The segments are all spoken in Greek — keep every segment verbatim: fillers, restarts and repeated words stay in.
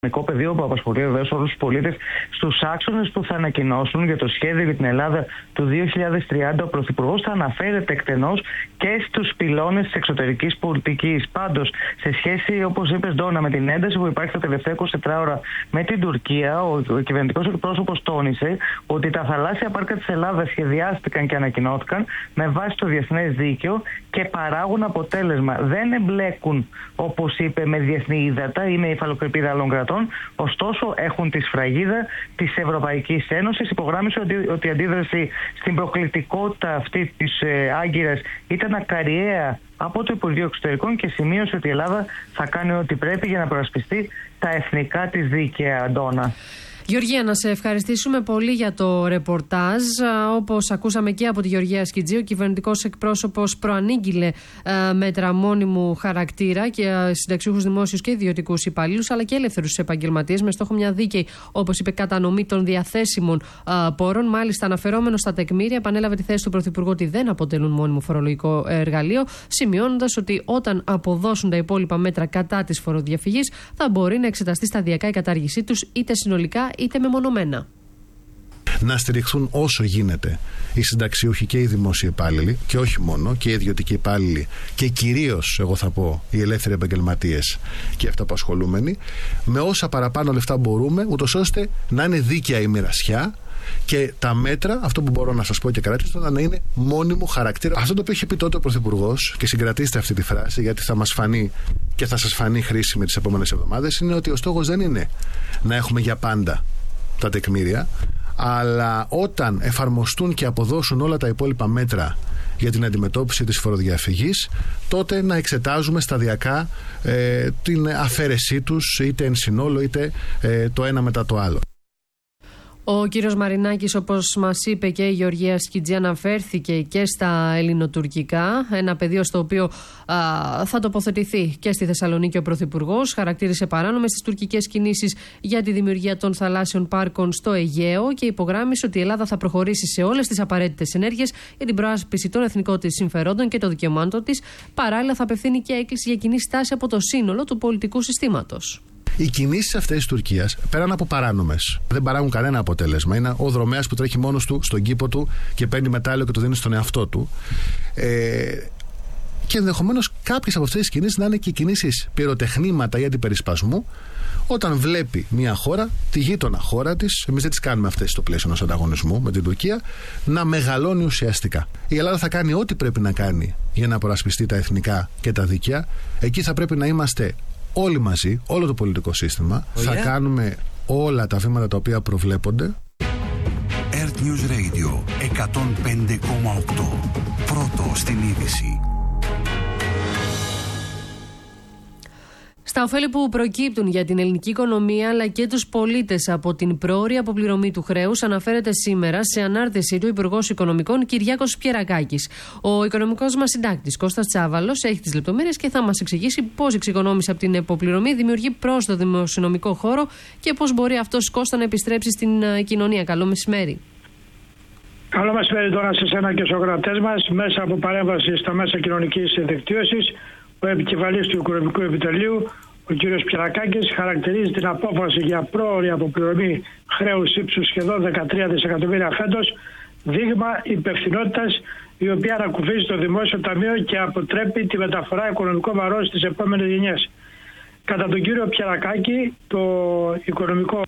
πεδίο που απασχολεί βεβαίως όλους τους πολίτες, στους άξονες που θα ανακοινώσουν για το σχέδιο για την Ελλάδα του δύο χιλιάδες τριάντα, ο Πρωθυπουργός θα αναφέρεται εκτενώς και στους πυλώνες της εξωτερικής πολιτικής. Πάντως, σε σχέση, όπως είπες, Ντόνα, με την ένταση που υπάρχει τα τελευταία είκοσι τέσσερις ώρα με την Τουρκία, ο, ο κυβερνητικός εκπρόσωπος τόνισε ότι τα θαλάσσια πάρκα της Ελλάδας σχεδιάστηκαν και ανακοινώθηκαν με βάση το διεθνές δίκαιο και παράγουν αποτέλεσμα. Δεν εμπλέκουν, όπως είπε, με διεθνή ύδατα ή με υφαλοκρηπίδα άλλων κρατών. Ωστόσο, έχουν τη σφραγίδα της Ευρωπαϊκής Ένωσης. Υπογράμμισε ότι, ότι η αντίδραση στην προκλητικότητα αυτή της ε, Άγκυρας ήταν ακαριαία από το Υπουργείο Εξωτερικών και σημείωσε ότι η Ελλάδα θα κάνει ό,τι πρέπει για να προασπιστεί τα εθνικά της δίκαια. Αντώνα. Γεωργία, να σε ευχαριστήσουμε πολύ για το ρεπορτάζ. Όπως ακούσαμε και από τη Γεωργία Σκιτζή, ο κυβερνητικός εκπρόσωπος προανήγγειλε ε, μέτρα μόνιμου χαρακτήρα και ε, συνταξιούχους δημόσιους και ιδιωτικούς υπαλλήλους, αλλά και ελεύθερους επαγγελματίες, με στόχο μια δίκαιη, όπως είπε, κατανομή των διαθέσιμων ε, πόρων. Μάλιστα, αναφερόμενο στα τεκμήρια, επανέλαβε τη θέση του Πρωθυπουργού ότι δεν αποτελούν μόνιμο φορολογικό εργαλείο, σημειώνοντας ότι όταν αποδώσουν τα υπόλοιπα μέτρα κατά της φοροδιαφυγής, θα μπορεί να εξεταστεί σταδιακά η κατάργησή τους, είτε συνολικά είτε μεμονωμένα. Να στηριχθούν όσο γίνεται οι συνταξιούχοι και οι δημόσιοι υπάλληλοι, και όχι μόνο, και οι ιδιωτικοί υπάλληλοι, και κυρίως, εγώ θα πω, οι ελεύθεροι επαγγελματίες και οι αυτοαπασχολούμενοι, με όσα παραπάνω λεφτά μπορούμε, ούτως ώστε να είναι δίκαια η μοιρασιά και τα μέτρα, αυτό που μπορώ να σας πω και κράτηστε, να είναι μόνιμου χαρακτήρα. Αυτό το οποίο είχε πει τότε ο Πρωθυπουργός, και συγκρατήστε αυτή τη φράση, γιατί θα μας φανεί και θα σας φανεί χρήσιμη τις επόμενες εβδομάδες, είναι ότι ο στόχος δεν είναι να έχουμε για πάντα τα τεκμήρια, αλλά όταν εφαρμοστούν και αποδώσουν όλα τα υπόλοιπα μέτρα για την αντιμετώπιση της φοροδιαφυγής, τότε να εξετάζουμε σταδιακά ε, την αφαίρεσή τους, είτε εν συνόλο είτε ε, το ένα μετά το άλλο. Ο κύριος Μαρινάκης, όπως μας είπε και η Γεωργία Σκιτζή, αναφέρθηκε και στα ελληνοτουρκικά, ένα πεδίο στο οποίο α, θα τοποθετηθεί και στη Θεσσαλονίκη ο Πρωθυπουργός. Χαρακτήρισε παράνομες τις τουρκικές κινήσεις για τη δημιουργία των θαλάσσιων πάρκων στο Αιγαίο και υπογράμμισε ότι η Ελλάδα θα προχωρήσει σε όλες τις απαραίτητες ενέργειες για την προάσπιση των εθνικών της συμφερόντων και των δικαιωμάτων της. Παράλληλα, θα απευθύνει και έκκληση για κοινή στάση από το σύνολο του πολιτικού συστήματος. Οι κινήσεις αυτές της Τουρκίας, πέραν από παράνομες, δεν παράγουν κανένα αποτέλεσμα. Είναι ο δρομέας που τρέχει μόνος του στον κήπο του και παίρνει μετάλλιο και το δίνει στον εαυτό του. Ε, και ενδεχομένως κάποιες από αυτές τις κινήσεις να είναι και κινήσεις πυροτεχνήματα ή αντιπερισπασμού, όταν βλέπει μια χώρα, τη γείτονα χώρα της, εμείς δεν τις κάνουμε αυτές στο πλαίσιο ενός ανταγωνισμού με την Τουρκία, να μεγαλώνει ουσιαστικά. Η Ελλάδα θα κάνει ό,τι πρέπει να κάνει για να προασπιστεί τα εθνικά και τα δίκαια. Εκεί θα πρέπει να είμαστε όλοι μαζί, όλο το πολιτικό σύστημα. Oh, yeah. Θα κάνουμε όλα τα βήματα τα οποία προβλέπονται. Earth News Radio εκατόν πέντε κόμμα οκτώ. Πρώτο στην είδηση. Στα ωφέλη που προκύπτουν για την ελληνική οικονομία αλλά και τους πολίτες από την πρόωρη αποπληρωμή του χρέους αναφέρεται σήμερα σε ανάρτησή του Υπουργός Οικονομικών Κυριάκος Πιερακάκης. Ο οικονομικός μας συντάκτης Κώστας Τσάβαλος έχει τις λεπτομέρειες και θα μας εξηγήσει πώς η εξοικονόμηση από την αποπληρωμή δημιουργεί πρόσθετο δημοσιονομικό χώρο και πώς μπορεί αυτός, Κώστα, να επιστρέψει στην κοινωνία. Καλό μεσημέρι. Καλό μεσημέρι τώρα σε εσένα και στους ακροατές μας. Μέσα από παρέμβαση στα μέσα κοινωνικής δικτύωσης, ο επικεφαλής του Οικονομικού Επιτελείου, ο κ. Πιερακάκης, χαρακτηρίζει την απόφαση για πρόωρη αποπληρωμή χρέους ύψους σχεδόν δεκατρία δισεκατομμύρια φέτος δείγμα υπευθυνότητας, η οποία ανακουφίζει το Δημόσιο Ταμείο και αποτρέπει τη μεταφορά οικονομικών βαρών στις επόμενες γενιές. Κατά τον κύριο Πιερακάκη, το οικονομικό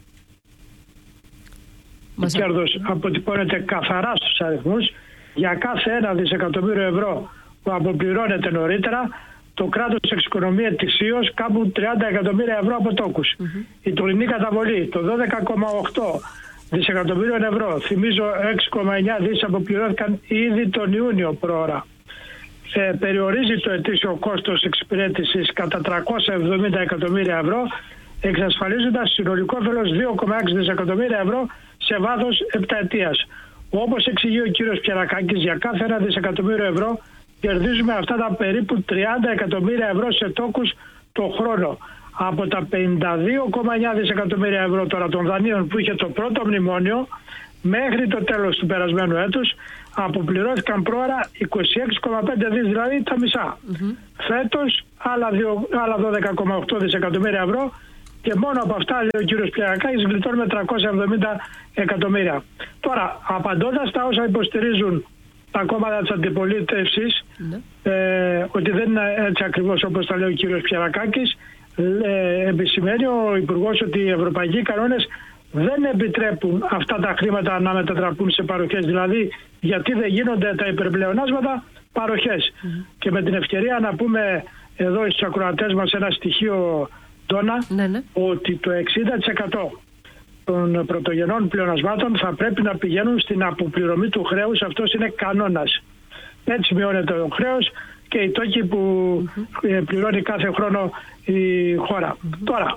Μας... κέρδος αποτυπώνεται καθαρά στους αριθμούς. Για κάθε ένα δισεκατομμύριο ευρώ που αποπληρώνεται νωρίτερα, το κράτος εξοικονομεί ετησίως κάπου τριάντα εκατομμύρια ευρώ από τόκους. Mm-hmm. Η τωρινή καταβολή, το δώδεκα κόμμα οκτώ δισεκατομμύριων ευρώ, θυμίζω έξι κόμμα εννιά δις αποπληρώθηκαν ήδη τον Ιούνιο πρόωρα. Ε, περιορίζει το ετήσιο κόστος εξυπηρέτησης κατά τριακόσια εβδομήντα εκατομμύρια ευρώ, εξασφαλίζοντας συνολικό όφελος δύο κόμμα έξι δισεκατομμύρια ευρώ σε βάθος επταετίας. Όπως εξηγεί ο κύριος Πιερακάκης, για κάθε ένα δισεκατομμύριο ευρώ κερδίζουμε αυτά τα περίπου τριάντα εκατομμύρια ευρώ σε τόκους το χρόνο. Από τα πενήντα δύο κόμμα εννιά δισεκατομμύρια ευρώ τώρα των δανείων που είχε το πρώτο μνημόνιο, μέχρι το τέλος του περασμένου έτους αποπληρώθηκαν πρόωρα είκοσι έξι κόμμα πέντε δις, δηλαδή τα μισά. Mm-hmm. Φέτος άλλα, άλλα δώδεκα κόμμα οκτώ δισεκατομμύρια ευρώ Και μόνο από αυτά, λέει ο κύριος Πιερακάκης, γλιτώνουμε τριακόσια εβδομήντα εκατομμύρια. Τώρα, απαντώντας τα όσα υποστηρίζουν τα κόμματα της αντιπολίτευσης, ναι. ε, ότι δεν είναι έτσι ακριβώς όπως τα λέει ο κύριος Πιερακάκης, ε, επισημαίνει ο Υπουργός ότι οι ευρωπαϊκοί κανόνες δεν επιτρέπουν αυτά τα χρήματα να μετατραπούν σε παροχές. Δηλαδή, γιατί δεν γίνονται τα υπερπλεονάσματα παροχές. Mm-hmm. Και με την ευκαιρία να πούμε εδώ στους ακροατές μας ένα στοιχείο, Ντόνα, ναι, ναι. ότι το εξήντα τοις εκατό των πρωτογενών πλεονασμάτων θα πρέπει να πηγαίνουν στην αποπληρωμή του χρέους. Αυτός είναι κανόνας. Έτσι μειώνεται το χρέος και οι τόκοι που mm-hmm. πληρώνει κάθε χρόνο η χώρα. Mm-hmm. Τώρα,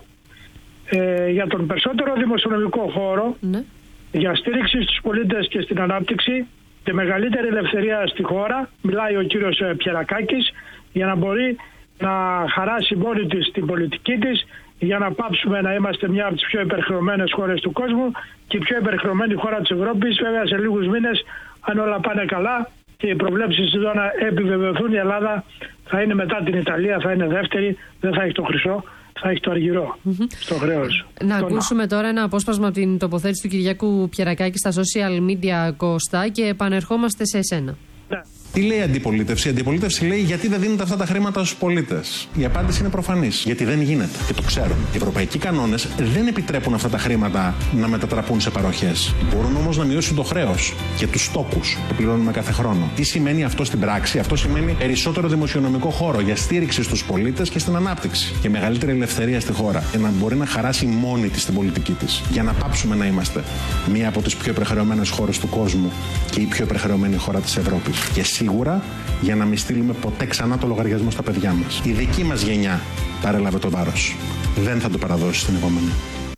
ε, για τον περισσότερο δημοσιονομικό χώρο, mm-hmm. για στήριξη στους πολίτες και στην ανάπτυξη και μεγαλύτερη ελευθερία στη χώρα, μιλάει ο κύριος Πιερακάκης, για να μπορεί να χαράσει μόνη της την πολιτική της, για να πάψουμε να είμαστε μια από τις πιο υπερχρεωμένες χώρες του κόσμου και η πιο υπερχρεωμένη χώρα της Ευρώπης. Βέβαια, σε λίγους μήνες, αν όλα πάνε καλά και οι προβλέψεις εδώ να επιβεβαιωθούν, η Ελλάδα θα είναι μετά την Ιταλία, θα είναι δεύτερη, δεν θα έχει το χρυσό, θα έχει το αργυρό mm-hmm. στο χρέος. Να το ακούσουμε να. τώρα ένα απόσπασμα από την τοποθέτηση του Κυριάκου Πιερακάκη στα social media, Κώστα, και επανερχόμαστε σε εσένα. Ναι. Τι λέει η αντιπολίτευση? Η αντιπολίτευση λέει γιατί δεν δίνονται αυτά τα χρήματα στους πολίτες. Η απάντηση είναι προφανής. Γιατί δεν γίνεται. Και το ξέρουν. Οι ευρωπαϊκοί κανόνες δεν επιτρέπουν αυτά τα χρήματα να μετατραπούν σε παροχές. Μπορούν όμως να μειώσουν το χρέος και τους στόκους που πληρώνουμε κάθε χρόνο. Τι σημαίνει αυτό στην πράξη? Αυτό σημαίνει περισσότερο δημοσιονομικό χώρο για στήριξη στους πολίτες και στην ανάπτυξη. Και μεγαλύτερη ελευθερία στη χώρα. Για να μπορεί να χαράσει μόνη της την πολιτική της. Για να πάψουμε να είμαστε μία από τις πιο υπερχρεωμένες χώρες του κόσμου και η πιο υπερχρεωμένη χώρα της Ευρώπης. Και σίγουρα για να μην στείλουμε ποτέ ξανά το λογαριασμό στα παιδιά μας. Η δική μας γενιά παρέλαβε το βάρος. Δεν θα το παραδώσει στην επόμενη.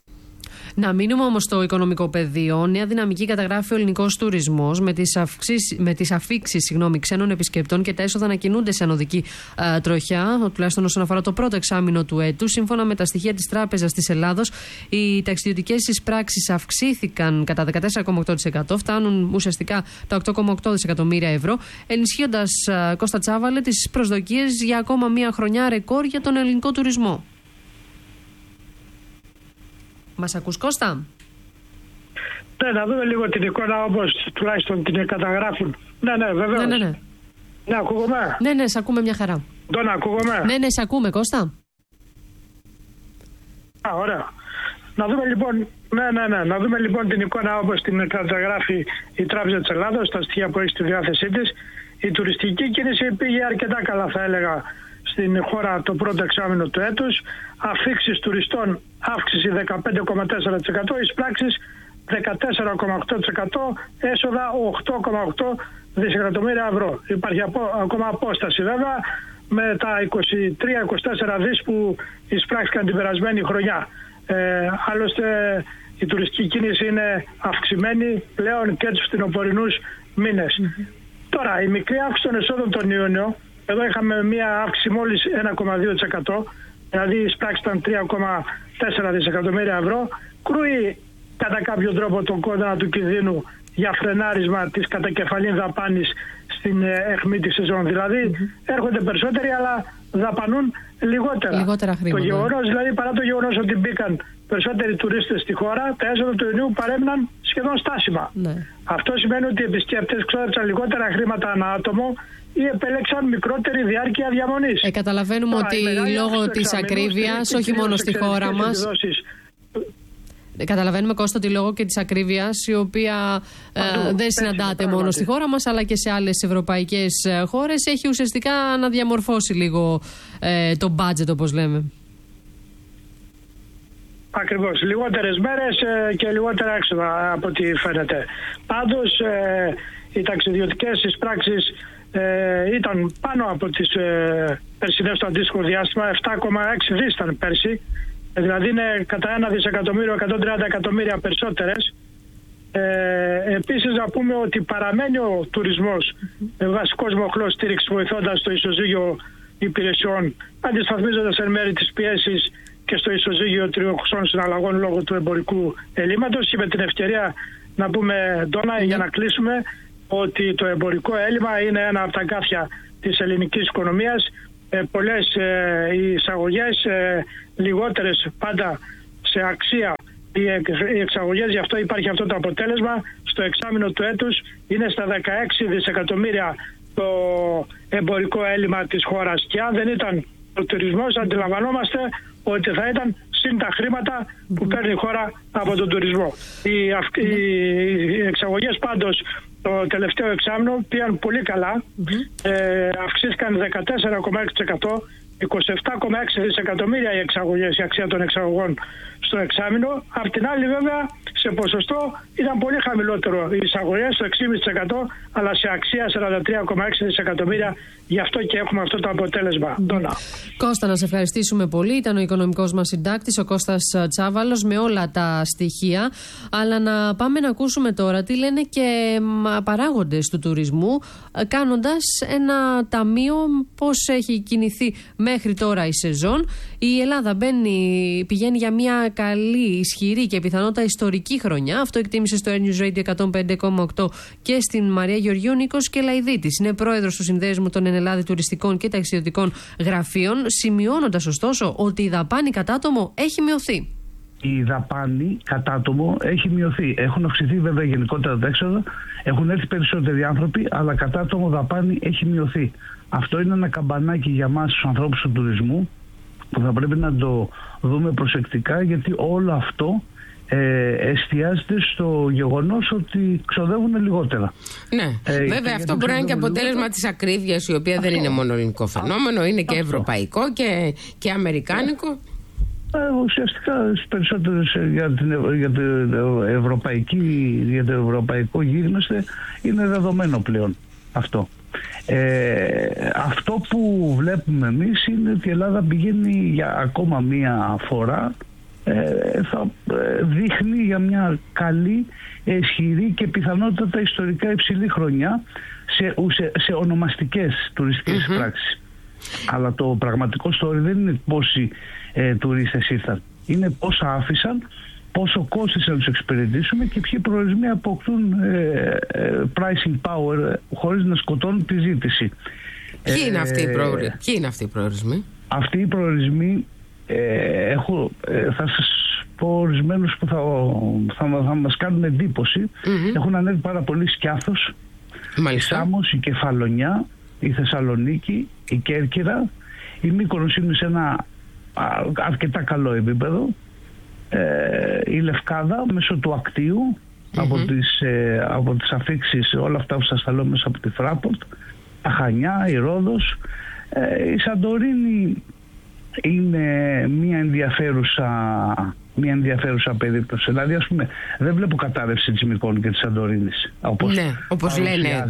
Να μείνουμε όμως στο οικονομικό πεδίο. Νέα δυναμική καταγράφει ο ελληνικός τουρισμός με τις, αυξήσεις, με τις αφήξεις συγγνώμη, ξένων επισκεπτών και τα έσοδα να κινούνται σε ανωδική α, τροχιά, τουλάχιστον όσον αφορά το πρώτο εξάμηνο του έτους. Σύμφωνα με τα στοιχεία της Τράπεζας της Ελλάδος, οι ταξιδιωτικές εισπράξεις αυξήθηκαν κατά δεκατέσσερα κόμμα οκτώ τοις εκατό, φτάνουν ουσιαστικά τα οκτώ κόμμα οκτώ δισεκατομμύρια ευρώ, ενισχύοντας, α, Κώστα Τσάβαλε, τις προσδοκίες για ακόμα μία χρονιά ρεκόρ για τον ελληνικό τουρισμό. Μας ακούς, Κώστα? Ναι, να δούμε λίγο την εικόνα όπως τουλάχιστον την καταγράφουν. Ναι, ναι, βεβαίως. Ναι, ναι, ναι. Ναι, ακούγομαι. Ναι, ναι, σε ακούμε μια χαρά. Τον ακούγομαι. Ναι, ναι, σε ακούμε, Κώστα. Α, ωραία. Να δούμε λοιπόν, ναι, ναι, ναι, να δούμε λοιπόν την εικόνα όπως την καταγράφει η Τράπεζα της Ελλάδος, τα στοιχεία που έχει στη διάθεσή της. Η τουριστική κίνηση πήγε αρκετά καλά, θα έλεγα, στην χώρα το πρώτο εξάμηνο του έτους. Αφήξεις τουριστών αύξηση δεκαπέντε κόμμα τέσσερα τοις εκατό, εισπράξεις δεκατέσσερα κόμμα οκτώ τοις εκατό, έσοδα οκτώ κόμμα οκτώ δισεκατομμύρια ευρώ. Υπάρχει απο, ακόμα απόσταση βέβαια με τα είκοσι τρία είκοσι τέσσερα δις που εισπράξηκαν την περασμένη χρονιά. Ε, άλλωστε η τουριστική κίνηση είναι αυξημένη πλέον και τους φθινοπορεινούς μήνες. Mm-hmm. Τώρα η μικρή αύξηση των εσόδων τον Ιούνιο, εδώ είχαμε μια αύξηση μόλις ένα κόμμα δύο τοις εκατό, δηλαδή οι εισπράξεις ήταν τρία κόμμα τέσσερα δισεκατομμύρια ευρώ, κρούει κατά κάποιο τρόπο τον κόδωνα του κινδύνου για φρενάρισμα της κατακεφαλήν δαπάνης στην αιχμή της σεζόν. Δηλαδή mm-hmm. έρχονται περισσότεροι αλλά δαπανούν λιγότερα. Λιγότερα χρήματα. Το γεγονός, δηλαδή παρά το γεγονός ότι μπήκαν περισσότεροι τουρίστες στη χώρα, τα έσοδα του Ιουνίου παρέμειναν σχεδόν στάσιμα. Ναι. Αυτό σημαίνει ότι οι επισκέπτες ξόδεψαν λιγότερα χρήματα ανά άτομο ή επέλεξαν μικρότερη διάρκεια διαμονής. Ε, καταλαβαίνουμε Τώρα, ότι λόγω της ακρίβειας, όχι μόνο στη χώρα μας. Καταλαβαίνουμε, Κώστα, ότι λόγω και της ακρίβειας, η οποία ε, δεν συναντάται μόνο πράγματι. Στη χώρα μας, αλλά και σε άλλες ευρωπαϊκές χώρες, έχει ουσιαστικά να διαμορφώσει λίγο ε, το budget, όπως λέμε. Ακριβώς. Λιγότερες μέρες ε, και λιγότερα έξοδα από ό,τι φαίνεται. Πάντως, ε, οι ταξιδιωτικές εισπράξεις ε, ήταν πάνω από τις ε, περσινές στο αντίστοιχο διάστημα, επτά κόμμα έξι δις ήταν πέρσι. Δηλαδή είναι κατά ένα δισεκατομμύριο, εκατόν τριάντα εκατομμύρια περισσότερες. Ε, επίσης να πούμε ότι παραμένει ο τουρισμός mm-hmm. βασικός μοχλός στήριξης, βοηθώντας το ισοζύγιο υπηρεσιών, αντισταθμίζοντας εν μέρει τις πιέσεις και στο ισοζύγιο τριωξών συναλλαγών λόγω του εμπορικού ελλείμματος. Και με την ευκαιρία να πούμε, Ντόνα, mm-hmm. για να κλείσουμε, ότι το εμπορικό έλλειμμα είναι ένα από τα γκάθια της ελληνικής οικονομίας. Ε, πολλές ε, οι εισαγωγές, ε, λιγότερες πάντα σε αξία οι εξαγωγές, γι' αυτό υπάρχει αυτό το αποτέλεσμα. Στο εξάμηνο του έτους είναι στα δεκαέξι δισεκατομμύρια το εμπορικό έλλειμμα της χώρας. Και αν δεν ήταν ο τουρισμός, αντιλαμβανόμαστε ότι θα ήταν συν τα χρήματα που παίρνει η χώρα από τον τουρισμό. Οι, οι, οι εξαγωγές πάντως το τελευταίο εξάμηνο πήγαν πολύ καλά. Ε, αυξήθηκαν δεκατέσσερα κόμμα έξι τοις εκατό, είκοσι επτά κόμμα έξι δισεκατομμύρια οι εξαγωγές, η αξία των εξαγωγών στο εξάμηνο. Απ' την άλλη βέβαια σε ποσοστό ήταν πολύ χαμηλότερο οι εισαγωγές, το έξι κόμμα πέντε τοις εκατό, αλλά σε αξία σαράντα τρία κόμμα έξι δισεκατομμύρια. Γι' αυτό και έχουμε αυτό το αποτέλεσμα. Ντόνα. Κώστα, να σε ευχαριστήσουμε πολύ. Ήταν ο οικονομικός μας συντάκτης, ο Κώστας Τσάβαλος, με όλα τα στοιχεία. Αλλά να πάμε να ακούσουμε τώρα τι λένε και παράγοντες του τουρισμού, κάνοντας ένα ταμείο πώς έχει κινηθεί μέχρι τώρα η σεζόν. Η Ελλάδα μπαίνει, πηγαίνει για μια καλή, ισχυρή και πιθανότατα ιστορική χρονιά. Αυτό εκτίμησε στο Air News Radio εκατόν πέντε κόμμα οκτώ και στην Μαρία Γεωργίου Νίκος Κελαϊδίτης. Είναι πρόεδρος του Συνδέσμου των Ενελλάδη Τουριστικών και Ταξιδιωτικών Γραφείων, σημειώνοντας ωστόσο ότι η δαπάνη κατά άτομο έχει μειωθεί. Η δαπάνη κατά άτομο έχει μειωθεί. Έχουν αυξηθεί βέβαια γενικότερα τα έξοδα, έχουν έρθει περισσότεροι άνθρωποι, αλλά κατά άτομο δαπάνη έχει μειωθεί. Αυτό είναι ένα καμπανάκι για μας τους ανθρώπους του τουρισμού που θα πρέπει να το δούμε προσεκτικά, γιατί όλο αυτό ε, εστιάζεται στο γεγονός ότι ξοδεύουν λιγότερα. Ναι, ε, βέβαια αυτό μπορεί να είναι και αποτέλεσμα λιγότερα της ακρίβειας, η οποία αυτό, δεν είναι μόνο ελληνικό φαινόμενο, είναι και αυτό, ευρωπαϊκό και, και αμερικάνικο. Ε, ουσιαστικά περισσότερες για, την, για, το ευρωπαϊκή, για το ευρωπαϊκό γίγνεσθε είναι δεδομένο πλέον αυτό. Ε, αυτό που βλέπουμε εμείς είναι ότι η Ελλάδα πηγαίνει για ακόμα μία φορά, ε, θα ε, δείχνει για μια καλή, ισχυρή και πιθανότατα ιστορικά υψηλή χρονιά σε, σε, σε ονομαστικές τουριστικές mm-hmm. πράξεις. Αλλά το πραγματικό story δεν είναι πόσοι ε, τουρίστες ήρθαν, είναι πόσα άφησαν, πόσο κόστησε να τους εξυπηρετήσουμε και ποιοι προορισμοί αποκτούν ε, ε, pricing power χωρίς να σκοτώνουν τη ζήτηση. Ποιοι είναι αυτοί οι προορισμοί? Ποιοι είναι αυτοί οι προορισμοί? Αυτοί οι προορισμοί ε, έχω, ε, θα σας πω ορισμένους που θα, θα, θα μας κάνουν εντύπωση. Mm-hmm. Έχουν ανέβει πάρα πολύ Σκιάθος, η Σάμος, η Κεφαλονιά, η Θεσσαλονίκη, η Κέρκυρα, η Μύκονος είναι σε ένα α, αρκετά καλό επίπεδο. Ε, η Λευκάδα μέσω του Ακτίου, mm-hmm. από, τις, ε, από τις αφήξεις, όλα αυτά που σας τα λέω μέσα από τη Φράπορτ, τα Χανιά, η Ρόδος, ε, η Σαντορίνη είναι μια ενδιαφέρουσα, μια ενδιαφέρουσα περίπτωση. Δηλαδή, ας πούμε, δεν βλέπω κατάρρευση της Μυκόνου και της Σαντορίνης, όπως, ναι, όπως λένε.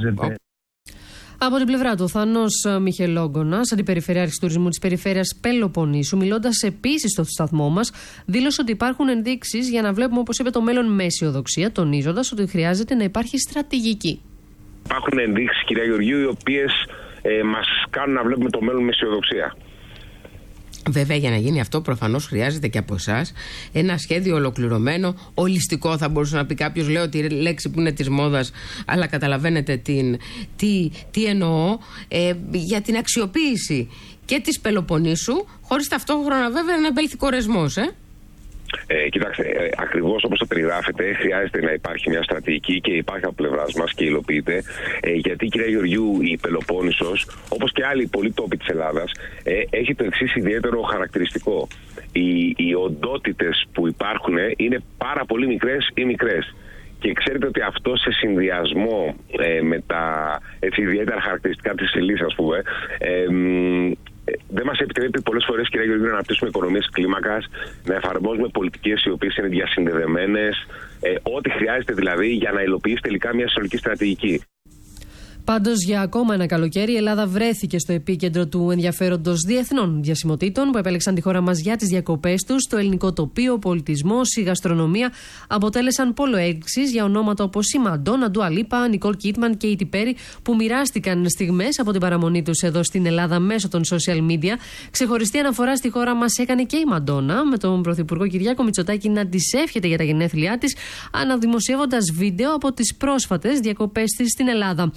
Από την πλευρά του, ο Θάνος Μιχελόγκονας, αντιπεριφερειάρχης τουρισμού της περιφέρειας Πελοποννήσου, μιλώντας επίσης στο σταθμό μας, δήλωσε ότι υπάρχουν ενδείξεις για να βλέπουμε, όπως είπε, το μέλλον με αισιοδοξία, τονίζοντας ότι χρειάζεται να υπάρχει στρατηγική. Υπάρχουν ενδείξεις, κυρία Γεωργίου, οι οποίες ε, μας κάνουν να βλέπουμε το μέλλον με αισιοδοξία. Βέβαια, για να γίνει αυτό, προφανώς χρειάζεται και από εσάς ένα σχέδιο ολοκληρωμένο, ολιστικό, θα μπορούσε να πει κάποιος. Λέω τη λέξη που είναι της μόδας, αλλά καταλαβαίνετε την, τι, τι εννοώ, ε, για την αξιοποίηση και της Πελοποννήσου, χωρίς ταυτόχρονα βέβαια να επέλθει κορεσμός, ε. Ε, κοιτάξτε, ε, ακριβώς όπως το περιγράφετε, χρειάζεται να υπάρχει μια στρατηγική και υπάρχει από πλευράς μας και υλοποιείται. Ε, γιατί, κυρία Γεωργίου, η Πελοπόννησος, όπως και άλλοι πολλοί τόποι της Ελλάδας, ε, έχει το εξής ιδιαίτερο χαρακτηριστικό. Οι, οι οντότητες που υπάρχουν είναι πάρα πολύ μικρές ή μικρές. Και ξέρετε ότι αυτό σε συνδυασμό ε, με τα έτσι, ιδιαίτερα χαρακτηριστικά της Ελλήνης, ας πούμε, ε, δεν μας επιτρέπει πολλές φορές, κυρία Γεωργίου, να αναπτύσσουμε οικονομίες κλίμακας, να εφαρμόζουμε πολιτικές οι οποίες είναι διασυνδεδεμένες, ε, ό,τι χρειάζεται δηλαδή για να υλοποιήσει τελικά μια συνολική στρατηγική. Πάντως, για ακόμα ένα καλοκαίρι, η Ελλάδα βρέθηκε στο επίκεντρο του ενδιαφέροντος διεθνών διασημοτήτων που επέλεξαν τη χώρα μας για τις διακοπές τους. Το ελληνικό τοπίο, ο πολιτισμός, η γαστρονομία αποτέλεσαν πόλο έλξης για ονόματα όπως η Μαντόνα, Ντουα Λίπα, Νικόλ Κίτμαν και η Κέιτι Πέρι, που μοιράστηκαν στιγμές από την παραμονή τους εδώ στην Ελλάδα μέσω των social media. Ξεχωριστή αναφορά στη χώρα μας έκανε και η Μαντόνα, με τον Πρωθυπουργό Κυριάκο Μητσοτάκη να της εύχεται για τα γενέθλιά της, αναδημοσιεύοντας βίντεο από τις πρόσφατες διακοπές της στην Ελλάδα. Ο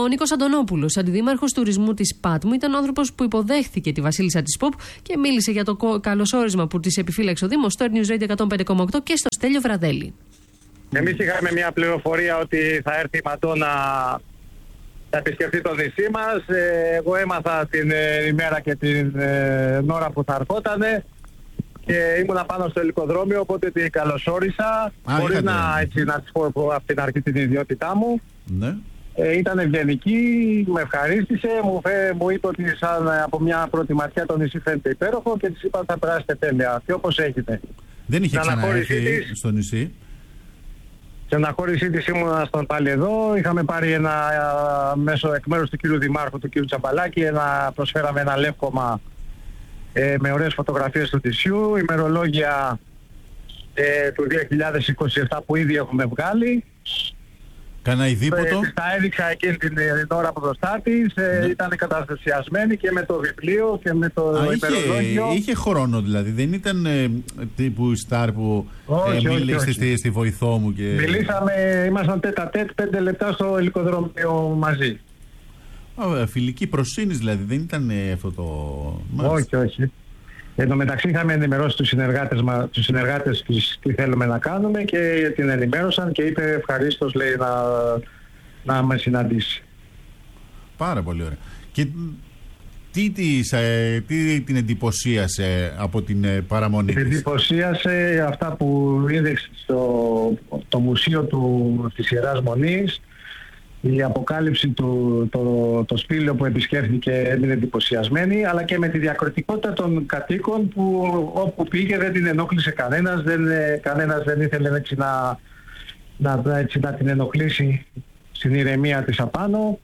Ο Νίκος Αντωνόπουλος, αντιδήμαρχος τουρισμού της Πάτμου, ήταν ο άνθρωπος που υποδέχθηκε τη βασίλισσα της Ποπ και μίλησε για το καλωσόρισμα που της επιφύλαξε ο Δήμος στο Air News Radio εκατόν πέντε κόμμα οκτώ και στο Στέλιο Βραδέλη. Εμείς είχαμε μια πληροφορία ότι θα έρθει η Μαντόνα να επισκεφτεί το νησί μας. Εγώ έμαθα την ημέρα και την ώρα που θα ερχότανε και ήμουνα πάνω στο ελικοδρόμιο, οπότε την καλωσόρισα. Χωρίς να, έτσι, να της πω από την αρχή την ιδιότητά μου. Ναι. Ε, ήταν ευγενική, με ευχαρίστησε, μου, φέ, μου είπε ότι σαν από μια πρώτη ματιά το νησί φαίνεται υπέροχο και της είπα ότι θα περάσετε τέλεια και όπως έχετε. Δεν είχε ξαναέρθει στο νησί. Στην αναχώρησή της ήμουνα στον πάλι εδώ, είχαμε πάρει ένα μέσω εκ μέρους του κύριου Δημάρχου, του κύριου Τσαμπαλάκη, ένα, προσφέραμε ένα λεύκομα ε, με ωραίες φωτογραφίες του νησιού, ημερολόγια ε, του δύο χιλιάδες είκοσι επτά που ήδη έχουμε βγάλει. Κάνα ειδήποτο. Ε, τα έδειξα εκείνη την, την ώρα από μπροστά της, ε, ναι. Ήταν καταστασιασμένη και με το βιβλίο και με το Α, ημερολόγιο. Είχε, είχε χρόνο δηλαδή, δεν ήταν ε, τύπου στάρ που όχι, ε, μίλησε στη, στη βοηθό μου και... Μιλήσαμε, ήμασταν τέτα τέτ πέντε λεπτά στο ελικοδρόμιο μαζί. Α, φιλική προσύνης δηλαδή, δεν ήταν ε, αυτό το... Όχι, όχι. Εν τω μεταξύ είχαμε ενημερώσει τους συνεργάτες, τους συνεργάτες τι θέλουμε να κάνουμε και την ενημέρωσαν και είπε ευχαρίστως, λέει, να, να με συναντήσει. Πάρα πολύ ωραία. Και τι, της, ε, τι την εντυπωσίασε από την ε, παραμονή της? Την εντυπωσίασε αυτά που είδε στο το μουσείο του, της Ιεράς Μονής, η αποκάλυψη του, το, το σπήλαιο που επισκέφθηκε έμεινε εντυπωσιασμένη, αλλά και με τη διακριτικότητα των κατοίκων που όπου πήγε δεν την ενόχλησε κανένας, δεν, κανένας δεν ήθελε έτσι να, να, έτσι να την ενοχλήσει στην ηρεμία της απάνω.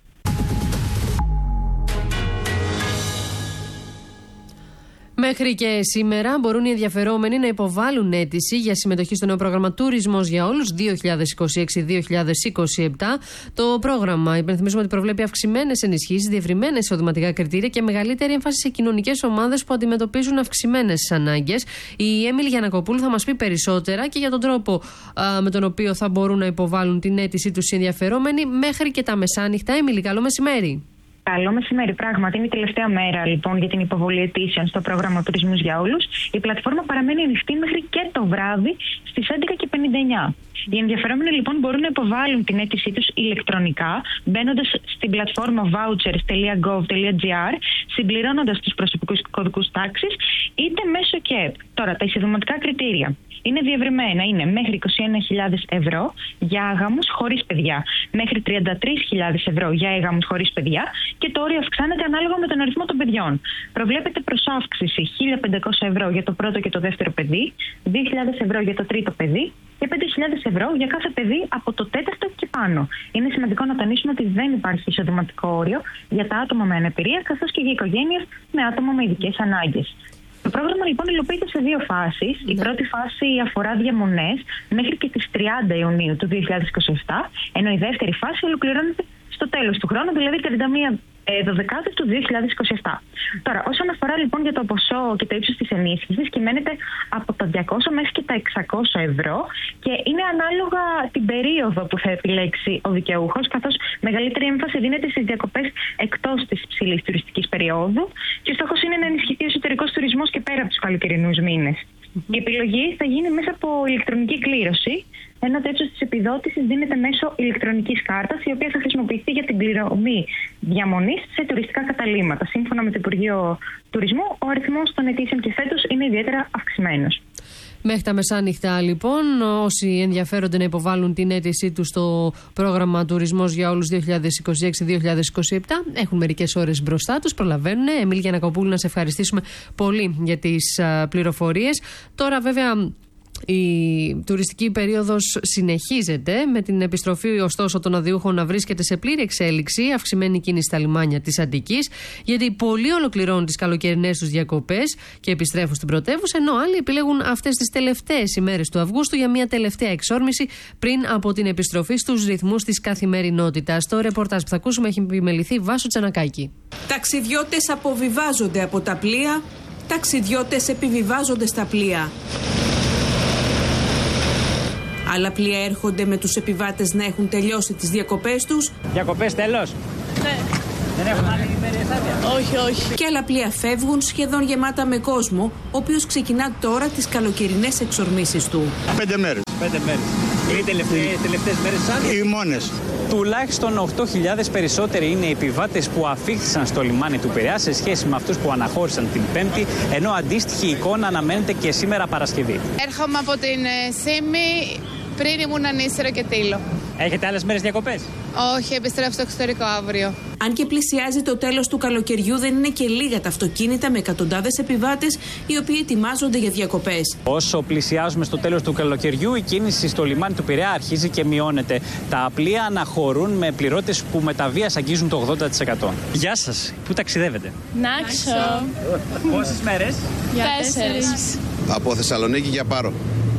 Μέχρι και σήμερα μπορούν οι ενδιαφερόμενοι να υποβάλουν αίτηση για συμμετοχή στο νέο πρόγραμμα Τουρισμός για Όλους δύο χιλιάδες είκοσι έξι δύο χιλιάδες είκοσι επτά. Το πρόγραμμα, υπενθυμίζουμε ότι προβλέπει αυξημένες ενισχύσεις, διευρυμένες εισοδηματικά κριτήρια και μεγαλύτερη έμφαση σε κοινωνικές ομάδες που αντιμετωπίζουν αυξημένες ανάγκες. Η Έμιλη Γιαννακοπούλου θα μας πει περισσότερα και για τον τρόπο α, με τον οποίο θα μπορούν να υποβάλουν την αίτησή τους οι ενδιαφερόμενοι μέχρι και τα μεσάνυχτα. Έμιλη, καλό μεσημέρι. Καλό μεσημέρι. Πράγματι, είναι η τελευταία μέρα λοιπόν για την υποβολή αιτήσεων στο πρόγραμμα Τουρισμός για Όλους. Η πλατφόρμα παραμένει ανοιχτή μέχρι και το βράδυ στις έντεκα και πενήντα εννιά. Οι ενδιαφερόμενοι λοιπόν μπορούν να υποβάλουν την αίτησή τους ηλεκτρονικά, μπαίνοντας στην πλατφόρμα vouchers τελεία gov τελεία gr, συμπληρώνοντας τους προσωπικούς κωδικούς τάξης, είτε μέσω ΚΕΠ. Τώρα, τα εισοδηματικά κριτήρια είναι διευρυμένα. Είναι μέχρι είκοσι ένα χιλιάδες ευρώ για αγαμούς χωρίς παιδιά, μέχρι τριάντα τρεις χιλιάδες ευρώ για αγαμούς χωρίς παιδιά και το όριο αυξάνεται ανάλογα με τον αριθμό των παιδιών. Προβλέπεται προσάυξηση χίλια πεντακόσια ευρώ για το πρώτο και το δεύτερο παιδί, δύο χιλιάδες ευρώ για το τρίτο παιδί και πέντε χιλιάδες ευρώ για κάθε παιδί από το τέταρτο και πάνω. Είναι σημαντικό να τονίσουμε ότι δεν υπάρχει εισοδηματικό όριο για τα άτομα με αναπηρία καθώς και για οικογένειες με άτομα με ειδικές ανάγκες. Το πρόγραμμα λοιπόν υλοποιείται σε δύο φάσεις. Ναι. Η πρώτη φάση αφορά διαμονές μέχρι και τις τριάντα Ιουνίου του δύο χιλιάδες είκοσι επτά, ενώ η δεύτερη φάση ολοκληρώνεται στο τέλος του χρόνου, δηλαδή τριάντα μία Δωδεκάτου του δύο χιλιάδες είκοσι επτά. Τώρα, όσον αφορά λοιπόν για το ποσό και το ύψος της ενίσχυσης, κυμαίνεται από τα διακόσια μέχρι και τα εξακόσια ευρώ και είναι ανάλογα την περίοδο που θα επιλέξει ο δικαιούχος, καθώς μεγαλύτερη έμφαση δίνεται στις διακοπές εκτός της υψηλής τουριστικής περίοδου και στόχος είναι να ενισχυθεί ο εσωτερικός τουρισμός και πέρα από τους καλοκαιρινούς μήνες. Η επιλογή θα γίνει μέσα από ηλεκτρονική κλήρωση, ενώ το ύψος της επιδότησης δίνεται μέσω ηλεκτρονικής κάρτας, η οποία θα χρησιμοποιηθεί για την πληρωμή διαμονής σε τουριστικά καταλύματα. Σύμφωνα με το Υπουργείο Τουρισμού, ο αριθμός των αιτήσεων και φέτος είναι ιδιαίτερα αυξημένος. Μέχρι τα μεσάνυχτα, λοιπόν, όσοι ενδιαφέρονται να υποβάλουν την αίτησή τους στο πρόγραμμα Τουρισμός για Όλους δύο χιλιάδες είκοσι έξι δύο χιλιάδες είκοσι επτά, έχουν μερικές ώρες μπροστά τους, προλαβαίνουν. Εμίλη Γιαννακοπούλου, να σε ευχαριστήσουμε πολύ για τις πληροφορίες. Τώρα, βέβαια, η τουριστική περίοδος συνεχίζεται, με την επιστροφή ωστόσο των αδειούχων να βρίσκεται σε πλήρη εξέλιξη, αυξημένη κίνηση στα λιμάνια της Αττικής, γιατί πολλοί ολοκληρώνουν τις καλοκαιρινές τους διακοπές και επιστρέφουν στην πρωτεύουσα, ενώ άλλοι επιλέγουν αυτές τις τελευταίες ημέρες του Αυγούστου για μια τελευταία εξόρμηση πριν από την επιστροφή στους ρυθμούς της καθημερινότητας. Το ρεπορτάζ που θα ακούσουμε έχει επιμεληθεί Βάσο Τσανακάκη. Ταξιδιώτες αποβιβάζονται από τα πλοία, ταξιδιώτες επιβιβάζονται στα πλοία. Άλλα πλοία έρχονται με τους επιβάτες να έχουν τελειώσει τις διακοπές τους. Διακοπές τέλος. Δεν έχουν άλλη ημέρες άδεια? Όχι, όχι. Και άλλα πλοία φεύγουν σχεδόν γεμάτα με κόσμο, ο οποίος ξεκινά τώρα τις καλοκαιρινές εξορμήσεις του. Πέντε μέρες. Πέντε μέρες. Είναι οι τελευταίες, τελευταίες μέρες άδεια? Οι μόνες. Τουλάχιστον οκτώ χιλιάδες περισσότεροι είναι οι επιβάτες που αφήχθησαν στο λιμάνι του Πειραιά σε σχέση με αυτούς που αναχώρησαν την Πέμπτη, ενώ αντίστοιχη εικόνα αναμένεται και σήμερα Παρασκευή. Έρχομαι από την Σίμη, πριν ήμουν Νήσερο και Τήλο. Έχετε άλλες μέρες διακοπές? Όχι, επιστρέφω στο εξωτερικό αύριο. Αν και πλησιάζει το τέλος του καλοκαιριού, δεν είναι και λίγα τα αυτοκίνητα με εκατοντάδες επιβάτες οι οποίοι ετοιμάζονται για διακοπές. Όσο πλησιάζουμε στο τέλος του καλοκαιριού, η κίνηση στο λιμάνι του Πειραιά αρχίζει και μειώνεται. Τα πλοία αναχωρούν με πληρώτες που με τα βίας αγγίζουν το ογδόντα τοις εκατό. Γεια σας, πού ταξιδεύετε? Νάξο. Πόσες μέρες? Τέσσερις. Από Θεσσαλονίκη για Πάρο.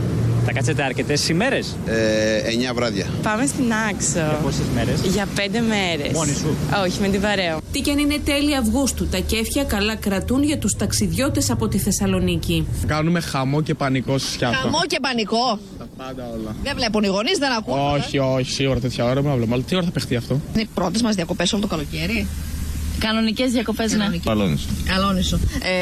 Θα κάτσετε αρκετές ημέρες? Ε, εννιά βράδια. Πάμε στην Άξο. Για πόσες μέρες? Για πέντε μέρες. Μόνη σου? Όχι, με την παρέα. Τι κι αν είναι τέλη Αυγούστου, τα κέφια καλά κρατούν για τους ταξιδιώτες από τη Θεσσαλονίκη. Κάνουμε χαμό και πανικό στη Σκιάπα. Χαμό και πανικό? Τα πάντα όλα. Δεν βλέπουν οι γονείς, δεν ακούν? Όχι, όχι, σίγουρα τέτοια ώρα με βλέπουμε. Αλλά τι ώρα θα παιχτεί αυτό? Είναι οι πρώτες μας διακοπές όλο το καλοκαίρι. Κανονικές διακοπές, ναι. Καλόνισο. Καλόνισο.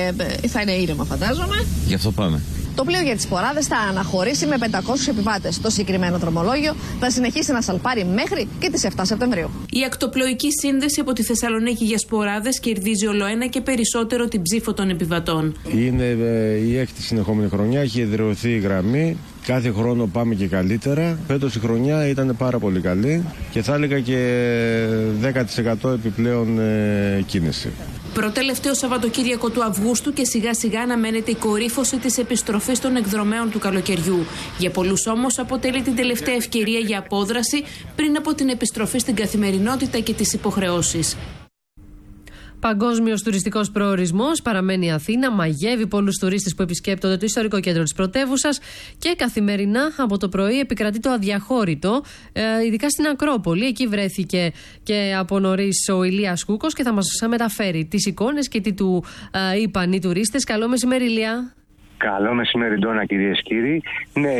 Ε, θα είναι ήρεμα, φαντάζομαι. Γι' αυτό πάμε. Το πλοίο για τις Σποράδες θα αναχωρήσει με πεντακόσιους επιβάτες. Το συγκεκριμένο δρομολόγιο θα συνεχίσει να σαλπάρει μέχρι και τις επτά Σεπτεμβρίου. Η ακτοπλοϊκή σύνδεση από τη Θεσσαλονίκη για Σποράδες κερδίζει ολοένα και περισσότερο την ψήφο των επιβατών. Είναι ε, η έκτη συνεχόμενη χρονιά, έχει εδραιωθεί η γραμμή. Κάθε χρόνο πάμε και καλύτερα. Φέτος η χρονιά ήταν πάρα πολύ καλή και θα έλεγα και δέκα τοις εκατό επιπλέον ε, κίνηση. Προτελευταίο Σαββατοκύριακο του Αυγούστου και σιγά σιγά αναμένεται η κορύφωση της επιστροφής των εκδρομέων του καλοκαιριού. Για πολλούς όμως αποτελεί την τελευταία ευκαιρία για απόδραση πριν από την επιστροφή στην καθημερινότητα και τις υποχρεώσεις. Παγκόσμιος τουριστικός προορισμός παραμένει η Αθήνα, μαγεύει πολλούς τουρίστες που επισκέπτονται το ιστορικό κέντρο της πρωτεύουσας και καθημερινά από το πρωί επικρατεί το αδιαχώρητο, ε, ειδικά στην Ακρόπολη. Εκεί βρέθηκε και από νωρίς ο Ηλίας Κούκος και θα μας μεταφέρει τις εικόνες και τι του ε, είπαν οι τουρίστες. Καλό μεσημέρι, Ηλία. Καλό μεσημέρι, Ντόνα, κυρίες και κύριοι. Ναι,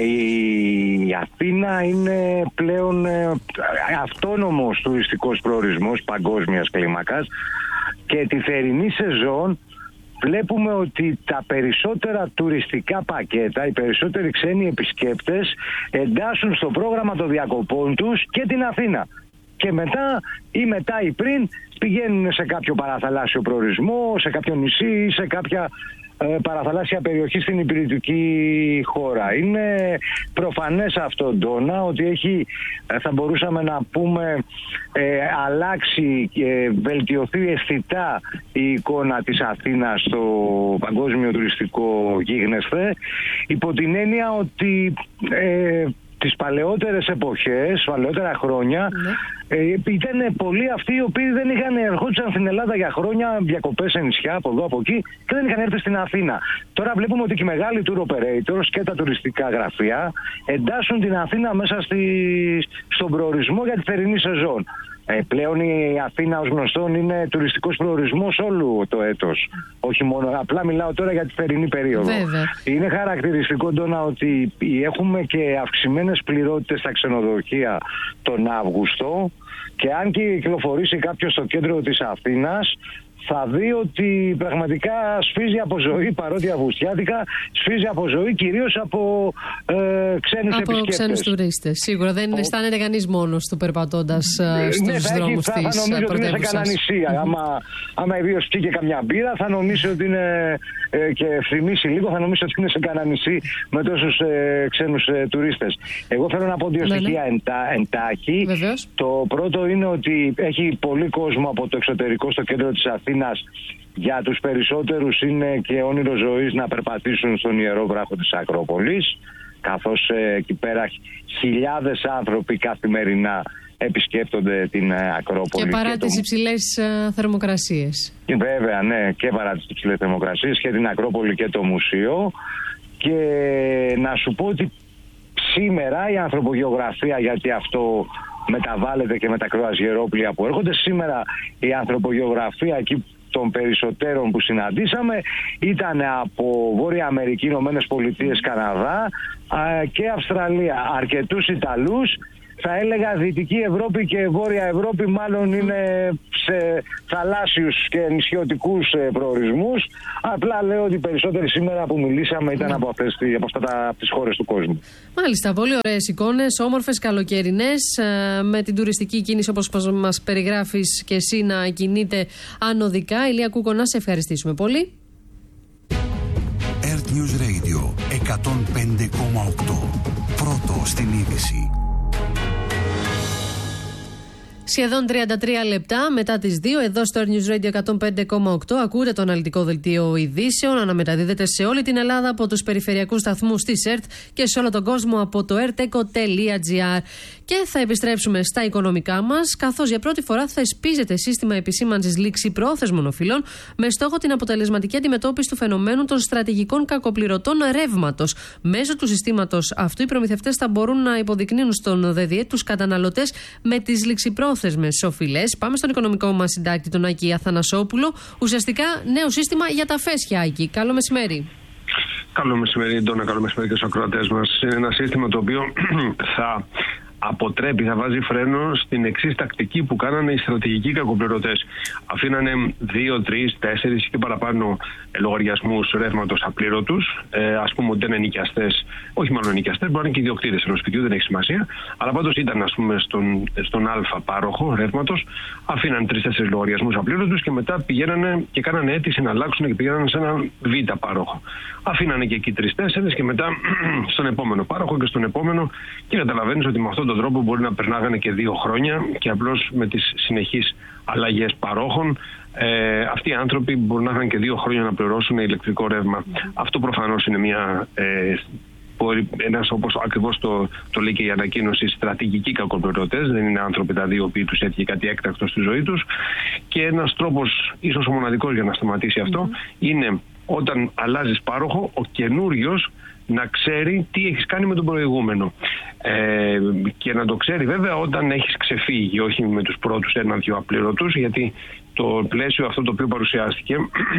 η Αθήνα είναι πλέον ε, αυτόνομος τουριστικός προορισμός παγκόσμιας κλίμακας. Και τη θερινή σεζόν βλέπουμε ότι τα περισσότερα τουριστικά πακέτα, οι περισσότεροι ξένοι επισκέπτες εντάσσουν στο πρόγραμμα των διακοπών τους και την Αθήνα. Και μετά ή μετά ή πριν πηγαίνουν σε κάποιο παραθαλάσσιο προορισμό, σε κάποιο νησί ή σε κάποια ε, παραθαλάσσια περιοχή στην υπηρετική χώρα. Είναι προφανές αυτό, Ντόνα, ότι έχει, θα μπορούσαμε να πούμε, ε, αλλάξει και βελτιωθεί αισθητά η εικόνα της Αθήνας στο παγκόσμιο τουριστικό γίγνεσθε, υπό την έννοια ότι ε, τις παλαιότερες εποχές, παλαιότερα χρόνια, ναι. ε, ήταν πολλοί αυτοί οι οποίοι δεν είχαν ερχόντουσαν στην Ελλάδα για χρόνια, διακοπές σε νησιά από εδώ από εκεί και δεν είχαν έρθει στην Αθήνα. Τώρα βλέπουμε ότι και οι μεγάλοι tour operators και τα τουριστικά γραφεία εντάσσουν την Αθήνα μέσα στη, στον προορισμό για τη θερινή σεζόν. Ε, πλέον η Αθήνα, ως γνωστόν, είναι τουριστικός προορισμός όλου το έτος. Όχι μόνο, απλά μιλάω τώρα για τη θερινή περίοδο. Βέβαια. Είναι χαρακτηριστικό, Ντόνα, ότι έχουμε και αυξημένες πληρότητες στα ξενοδοχεία τον Αύγουστο και αν και κυκλοφορήσει κάποιος στο κέντρο της Αθήνας, θα δει ότι πραγματικά σφίζει από ζωή, παρότι αυγουστιάτικα, σφίζει από ζωή κυρίως από ε, ξένους από επισκέπτες. Από ξένους τουρίστες. Σίγουρα δεν ο... αισθάνεται κανείς μόνος του περπατώντας ε, στους ναι, δρόμους θα, της θα νομίζω ότι είναι σε κανένα νησί. Mm-hmm. Άμα, άμα ιδίως πιει και καμιά μπύρα, θα νομίζω ότι είναι ε, και ευθυμίσει λίγο, θα νομίζω ότι είναι σε κανένα νησί με τόσους ε, ξένους ε, τουρίστες. Εγώ θέλω να πω δύο στοιχεία ναι, ναι. εντά, εντάχει. Βεβαίως. Το πρώτο είναι ότι έχει πολύ κόσμο από το εξωτερικό στο κέντρο της Αθήνας. Για τους περισσότερους είναι και όνειρο ζωής να περπατήσουν στον ιερό βράχο της Ακρόπολης, καθώς ε, εκεί πέρα χιλιάδες άνθρωποι καθημερινά επισκέπτονται την ε, Ακρόπολη. Και παρά και τις το... υψηλές ε, θερμοκρασίες. Και βέβαια, ναι, και παρά τις υψηλές θερμοκρασίες και την Ακρόπολη και το μουσείο. Και να σου πω ότι σήμερα η ανθρωπογεωγραφία, γιατί αυτό μεταβάλλεται και με τα κρουαζιερόπλια που έρχονται. Σήμερα η ανθρωπογεωγραφία εκεί των περισσότερων που συναντήσαμε ήταν από Βόρεια Αμερική, Ηνωμένες Πολιτείες, Καναδά, και Αυστραλία αρκετούς Ιταλούς. Θα έλεγα Δυτική Ευρώπη και Βόρεια Ευρώπη μάλλον είναι σε θαλάσσιους και νησιωτικούς προορισμούς. Απλά λέω ότι οι περισσότεροι σήμερα που μιλήσαμε ήταν από, αυτές, από αυτά τα, από τις χώρες του κόσμου. Μάλιστα, πολύ ωραίες εικόνες, όμορφες, καλοκαιρινές, με την τουριστική κίνηση όπως μας περιγράφεις και εσύ να κινείται ανωδικά. Ηλία Κούκο, να σε ευχαριστήσουμε πολύ. Earth News Radio εκατόν πέντε κόμμα οκτώ. Πρώτο στην είδηση. Σχεδόν τριάντα τρία λεπτά μετά τις δύο, εδώ στο Earth News Radio εκατόν πέντε κόμμα οκτώ, ακούτε το αναλυτικό δελτίο ειδήσεων. Αναμεταδίδεται σε όλη την Ελλάδα από τους περιφερειακούς σταθμούς της ΕΡΤ και σε όλο τον κόσμο από το ερτέκο τελεία τζι άρ. Και θα επιστρέψουμε στα οικονομικά μας, καθώς για πρώτη φορά θεσπίζεται σύστημα επισήμανσης ληξιπρόθεσμων οφειλών με στόχο την αποτελεσματική αντιμετώπιση του φαινομένου των στρατηγικών κακοπληρωτών ρεύματος. Μέσω του συστήματος αυτού, οι προμηθευτές θα μπορούν να υποδεικνύουν στον ΔΔΕ τους καταναλωτές με τις ληξιπρόθεσμες οφειλές. Πάμε στον οικονομικό μας συντάκτη, τον Άκη Αθανασόπουλο. Ουσιαστικά νέο σύστημα για τα φέσια, Άκη. Καλό μεσημέρι. Καλό μεσημέρι, Ντόνα, καλό μεσημέρι και στους ακροατές μας. Είναι ένα σύστημα το οποίο θα αποτρέπει, θα βάζει φρένο στην εξής τακτική που κάνανε οι στρατηγικοί κακοπληρωτές. Αφήνανε δύο, τρεις, τέσσερις και παραπάνω λογαριασμούς ρεύματος απλήρωτους. Ε, ας πούμε ότι ήταν νοικιαστές, όχι μόνο νοικιαστές, μπορεί να είναι και ιδιοκτήτες ενός σπιτιού, δεν έχει σημασία. Αλλά πάντως ήταν, ας πούμε, στον, στον Α πάροχο ρεύματος, αφήναν τρεις-τέσσερις λογαριασμούς απλήρωτους και μετά πηγαίνανε και κάνανε αίτηση να αλλάξουν και πηγαίνανε σε έναν Β πάροχο. Αφήνανε και εκεί τρεις-τέσσερις και μετά στον επόμενο πάροχο και στον επόμενο, και καταλαβαίνεις ότι με αυτόν τον τρόπο μπορεί να περνάγανε και δύο χρόνια και απλώς με τις συνεχείς αλλαγές παρόχων ε, αυτοί οι άνθρωποι μπορούν να είχαν και δύο χρόνια να πληρώσουν ηλεκτρικό ρεύμα. Mm. Αυτό προφανώς είναι μια ε, ένας, όπως ακριβώς το, το λέει και η ανακοίνωση, στρατηγικοί κακοπληρωτές. Δεν είναι άνθρωποι τα δύο που τους έτυχε κάτι έκτακτο στη ζωή τους. Και ένας τρόπος, ίσως ο μοναδικός για να σταματήσει αυτό, mm. είναι όταν αλλάζεις πάροχο, ο καινούριος να ξέρει τι έχεις κάνει με τον προηγούμενο. Ε, και να το ξέρει βέβαια όταν έχεις ξεφύγει, όχι με τους πρώτους ένα-δυο απληρωτούς, γιατί το πλαίσιο αυτό το οποίο παρουσιάστηκε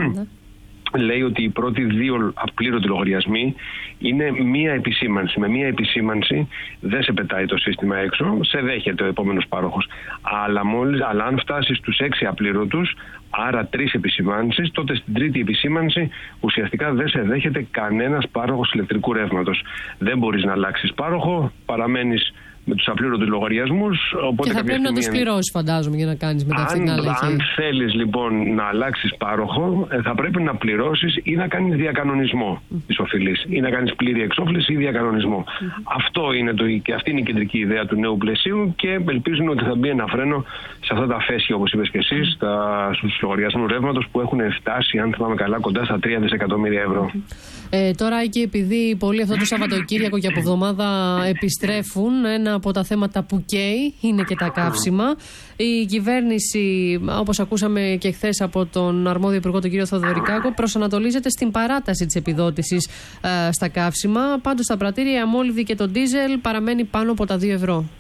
λέει ότι οι πρώτοι δύο απλήρωτοι λογαριασμοί είναι μία επισήμανση. Με μία επισήμανση δεν σε πετάει το σύστημα έξω, σε δέχεται ο επόμενος πάροχος. Αλλά, μόλις, αλλά αν φτάσεις στους έξι απλήρωτους, άρα τρεις επισημάνσεις, τότε στην τρίτη επισήμανση ουσιαστικά δεν σε δέχεται κανένας πάροχος ηλεκτρικού ρεύματος. Δεν μπορείς να αλλάξεις πάροχο, παραμένεις με τους απλήρωτους λογαριασμούς. Και θα πρέπει να τους πληρώσεις, φαντάζομαι, για να κάνεις μετά αυτή την αλλαγή. Αν θέλεις λοιπόν να αλλάξεις πάροχο, θα πρέπει να πληρώσεις ή να κάνεις διακανονισμό mm. της οφειλής, ή να κάνεις πλήρη εξόφληση ή διακανονισμό. Mm. Αυτό είναι το, και αυτή είναι η κεντρική ιδέα του νέου πλαισίου και ελπίζουν ότι θα μπει ένα φρένο σε αυτά τα φέσια, όπως είπες και εσύ, στα, στους λογαριασμούς ρεύματος που έχουν φτάσει, αν θυμάμαι καλά, κοντά στα τρία δισεκατομμύρια ευρώ. Ε, τώρα, και επειδή πολλοί αυτό το Σαββατοκύριακο και από εβδομάδα επιστρέφουν, ένα από τα θέματα που καίει είναι και τα καύσιμα. Η κυβέρνηση, όπως ακούσαμε και χθες από τον αρμόδιο υπουργό, τον κύριο Θοδωρικάκο, προσανατολίζεται στην παράταση της επιδότησης ε, στα καύσιμα. Πάντως, τα πρατήρια, η αμόλυβδη και το ντίζελ παραμένει πάνω από τα δύο ευρώ.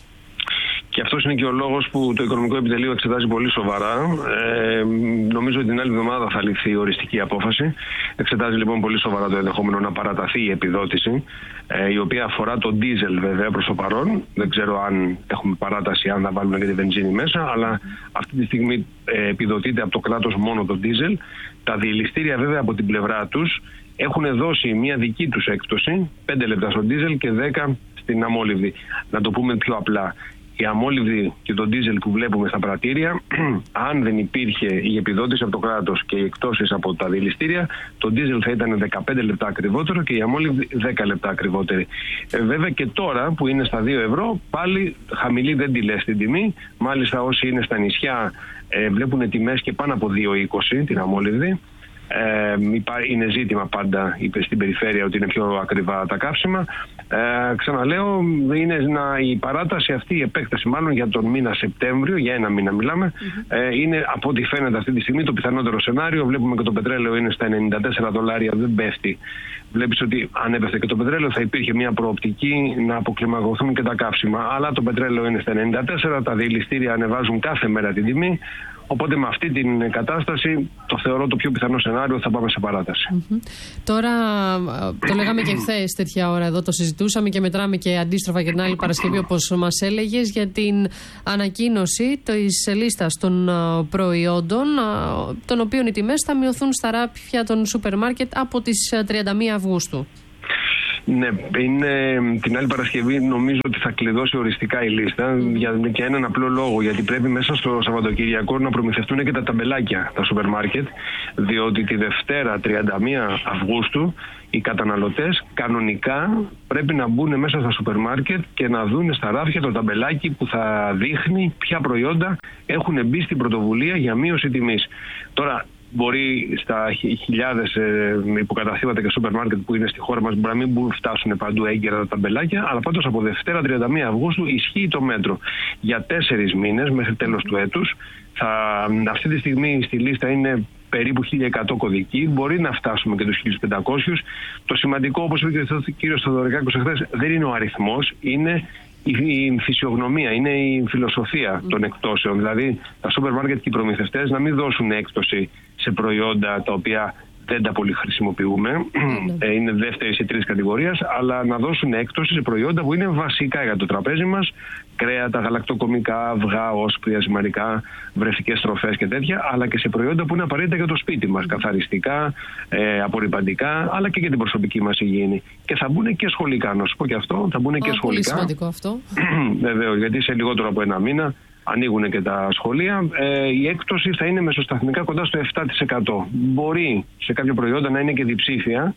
Και αυτός είναι και ο λόγος που το Οικονομικό Επιτελείο εξετάζει πολύ σοβαρά. Ε, νομίζω ότι την άλλη εβδομάδα θα ληφθεί η οριστική απόφαση. Εξετάζει λοιπόν πολύ σοβαρά το ενδεχόμενο να παραταθεί η επιδότηση, ε, η οποία αφορά το ντίζελ βέβαια προς το παρόν. Δεν ξέρω αν έχουμε παράταση, αν θα βάλουμε και τη βενζίνη μέσα, αλλά αυτή τη στιγμή ε, επιδοτείται από το κράτος μόνο το ντίζελ. Τα διελιστήρια βέβαια από την πλευρά τους έχουν δώσει μια δική τους έκπτωση, πέντε λεπτά στο ντίζελ και δέκα στην αμόλυβδη. Να το πούμε πιο απλά. Η αμόλυβδη και το ντίζελ που βλέπουμε στα πρατήρια, αν δεν υπήρχε η επιδότηση από το κράτος και οι εκτόσεις από τα διελιστήρια, το ντίζελ θα ήταν δεκαπέντε λεπτά ακριβότερο και η αμόλυβδη δέκα λεπτά ακριβότερη. Ε, βέβαια και τώρα που είναι στα δύο ευρώ, πάλι χαμηλή δεν τη λέει στην τιμή. Μάλιστα όσοι είναι στα νησιά ε, βλέπουν τιμές και πάνω από δύο είκοσι την αμόλυβδη. Ε, είναι ζήτημα πάντα στην περιφέρεια ότι είναι πιο ακριβά τα καύσιμα. Ε, ξαναλέω, είναι να, η παράταση αυτή, η επέκταση μάλλον για τον μήνα Σεπτέμβριο, για ένα μήνα μιλάμε, mm-hmm. ε, είναι από ό,τι φαίνεται αυτή τη στιγμή το πιθανότερο σενάριο. Βλέπουμε και το πετρέλαιο είναι στα ενενήντα τέσσερα δολάρια, δεν πέφτει. Βλέπεις ότι αν έπεφτε και το πετρέλαιο θα υπήρχε μια προοπτική να αποκλιμακωθούν και τα καύσιμα. Αλλά το πετρέλαιο είναι στα ενενήντα τέσσερα, τα διελιστήρια ανεβάζουν κάθε μέρα την τιμή. Οπότε με αυτή την κατάσταση το θεωρώ το πιο πιθανό σενάριο σενάριο ότι θα πάμε σε παράταση. Mm-hmm. Τώρα, το λέγαμε και χθες τέτοια ώρα εδώ, το συζητούσαμε και μετράμε και αντίστροφα για την άλλη Παρασκευή, όπως μας έλεγες, για την ανακοίνωση της λίστας των προϊόντων, των οποίων οι τιμές θα μειωθούν στα ράφια των σούπερ μάρκετ από τις τριάντα μία Αυγούστου. Ναι, είναι την άλλη Παρασκευή νομίζω ότι θα κλειδώσει οριστικά η λίστα mm. για, για έναν απλό λόγο, γιατί πρέπει μέσα στο Σαββατοκυριακό να προμηθευτούν και τα ταμπελάκια τα σούπερ μάρκετ, διότι τη Δευτέρα τριάντα μία Αυγούστου οι καταναλωτές κανονικά πρέπει να μπουν μέσα στα σούπερ μάρκετ και να δουν στα ράφια το ταμπελάκι που θα δείχνει ποια προϊόντα έχουν μπει στην πρωτοβουλία για μείωση τιμής. Τώρα, μπορεί στα χιλιάδες ε, υποκαταστήματα και σούπερ μάρκετ που είναι στη χώρα μας μπορεί να μην φτάσουν παντού έγκαιρα τα ταμπελάκια, αλλά πάντως από Δευτέρα τριάντα μία Αυγούστου ισχύει το μέτρο. Για τέσσερις μήνες μέχρι τέλος του έτους, θα, αυτή τη στιγμή στη λίστα είναι περίπου χίλια εκατό κωδικοί, μπορεί να φτάσουμε και τους χίλιους πεντακόσιους. Το σημαντικό, όπως είπε και ο κύριος Θοδωρικάκος εχθές, δεν είναι ο αριθμός, είναι η φυσιογνωμία, είναι η φιλοσοφία των εκτόσεων. Δηλαδή, τα σούπερ μάρκετ και οι προμηθευτές να μην δώσουν έκπτωση σε προϊόντα τα οποία δεν τα πολύ χρησιμοποιούμε, mm. είναι δεύτερης ή τρίτης κατηγορίας, αλλά να δώσουν έκπτωση σε προϊόντα που είναι βασικά για το τραπέζι μας, κρέατα, γαλακτοκομικά, αυγά, όσπρια, ζυμαρικά, βρεφικές τροφές και τέτοια, αλλά και σε προϊόντα που είναι απαραίτητα για το σπίτι μας, καθαριστικά, ε, απορρυπαντικά, αλλά και για την προσωπική μας υγιεινή. Και θα μπουν και σχολικά, να σου πω και αυτό, θα μπουν και oh, σχολικά. Πολύ σημαντικό αυτό. Βεβαίως, γιατί σε λιγότερο από ένα μήνα ανοίγουν και τα σχολεία, ε, η έκπτωση θα είναι μεσοσταθμικά κοντά στο επτά τοις εκατό. Μπορεί σε κάποια προϊόντα να είναι και διψήφια,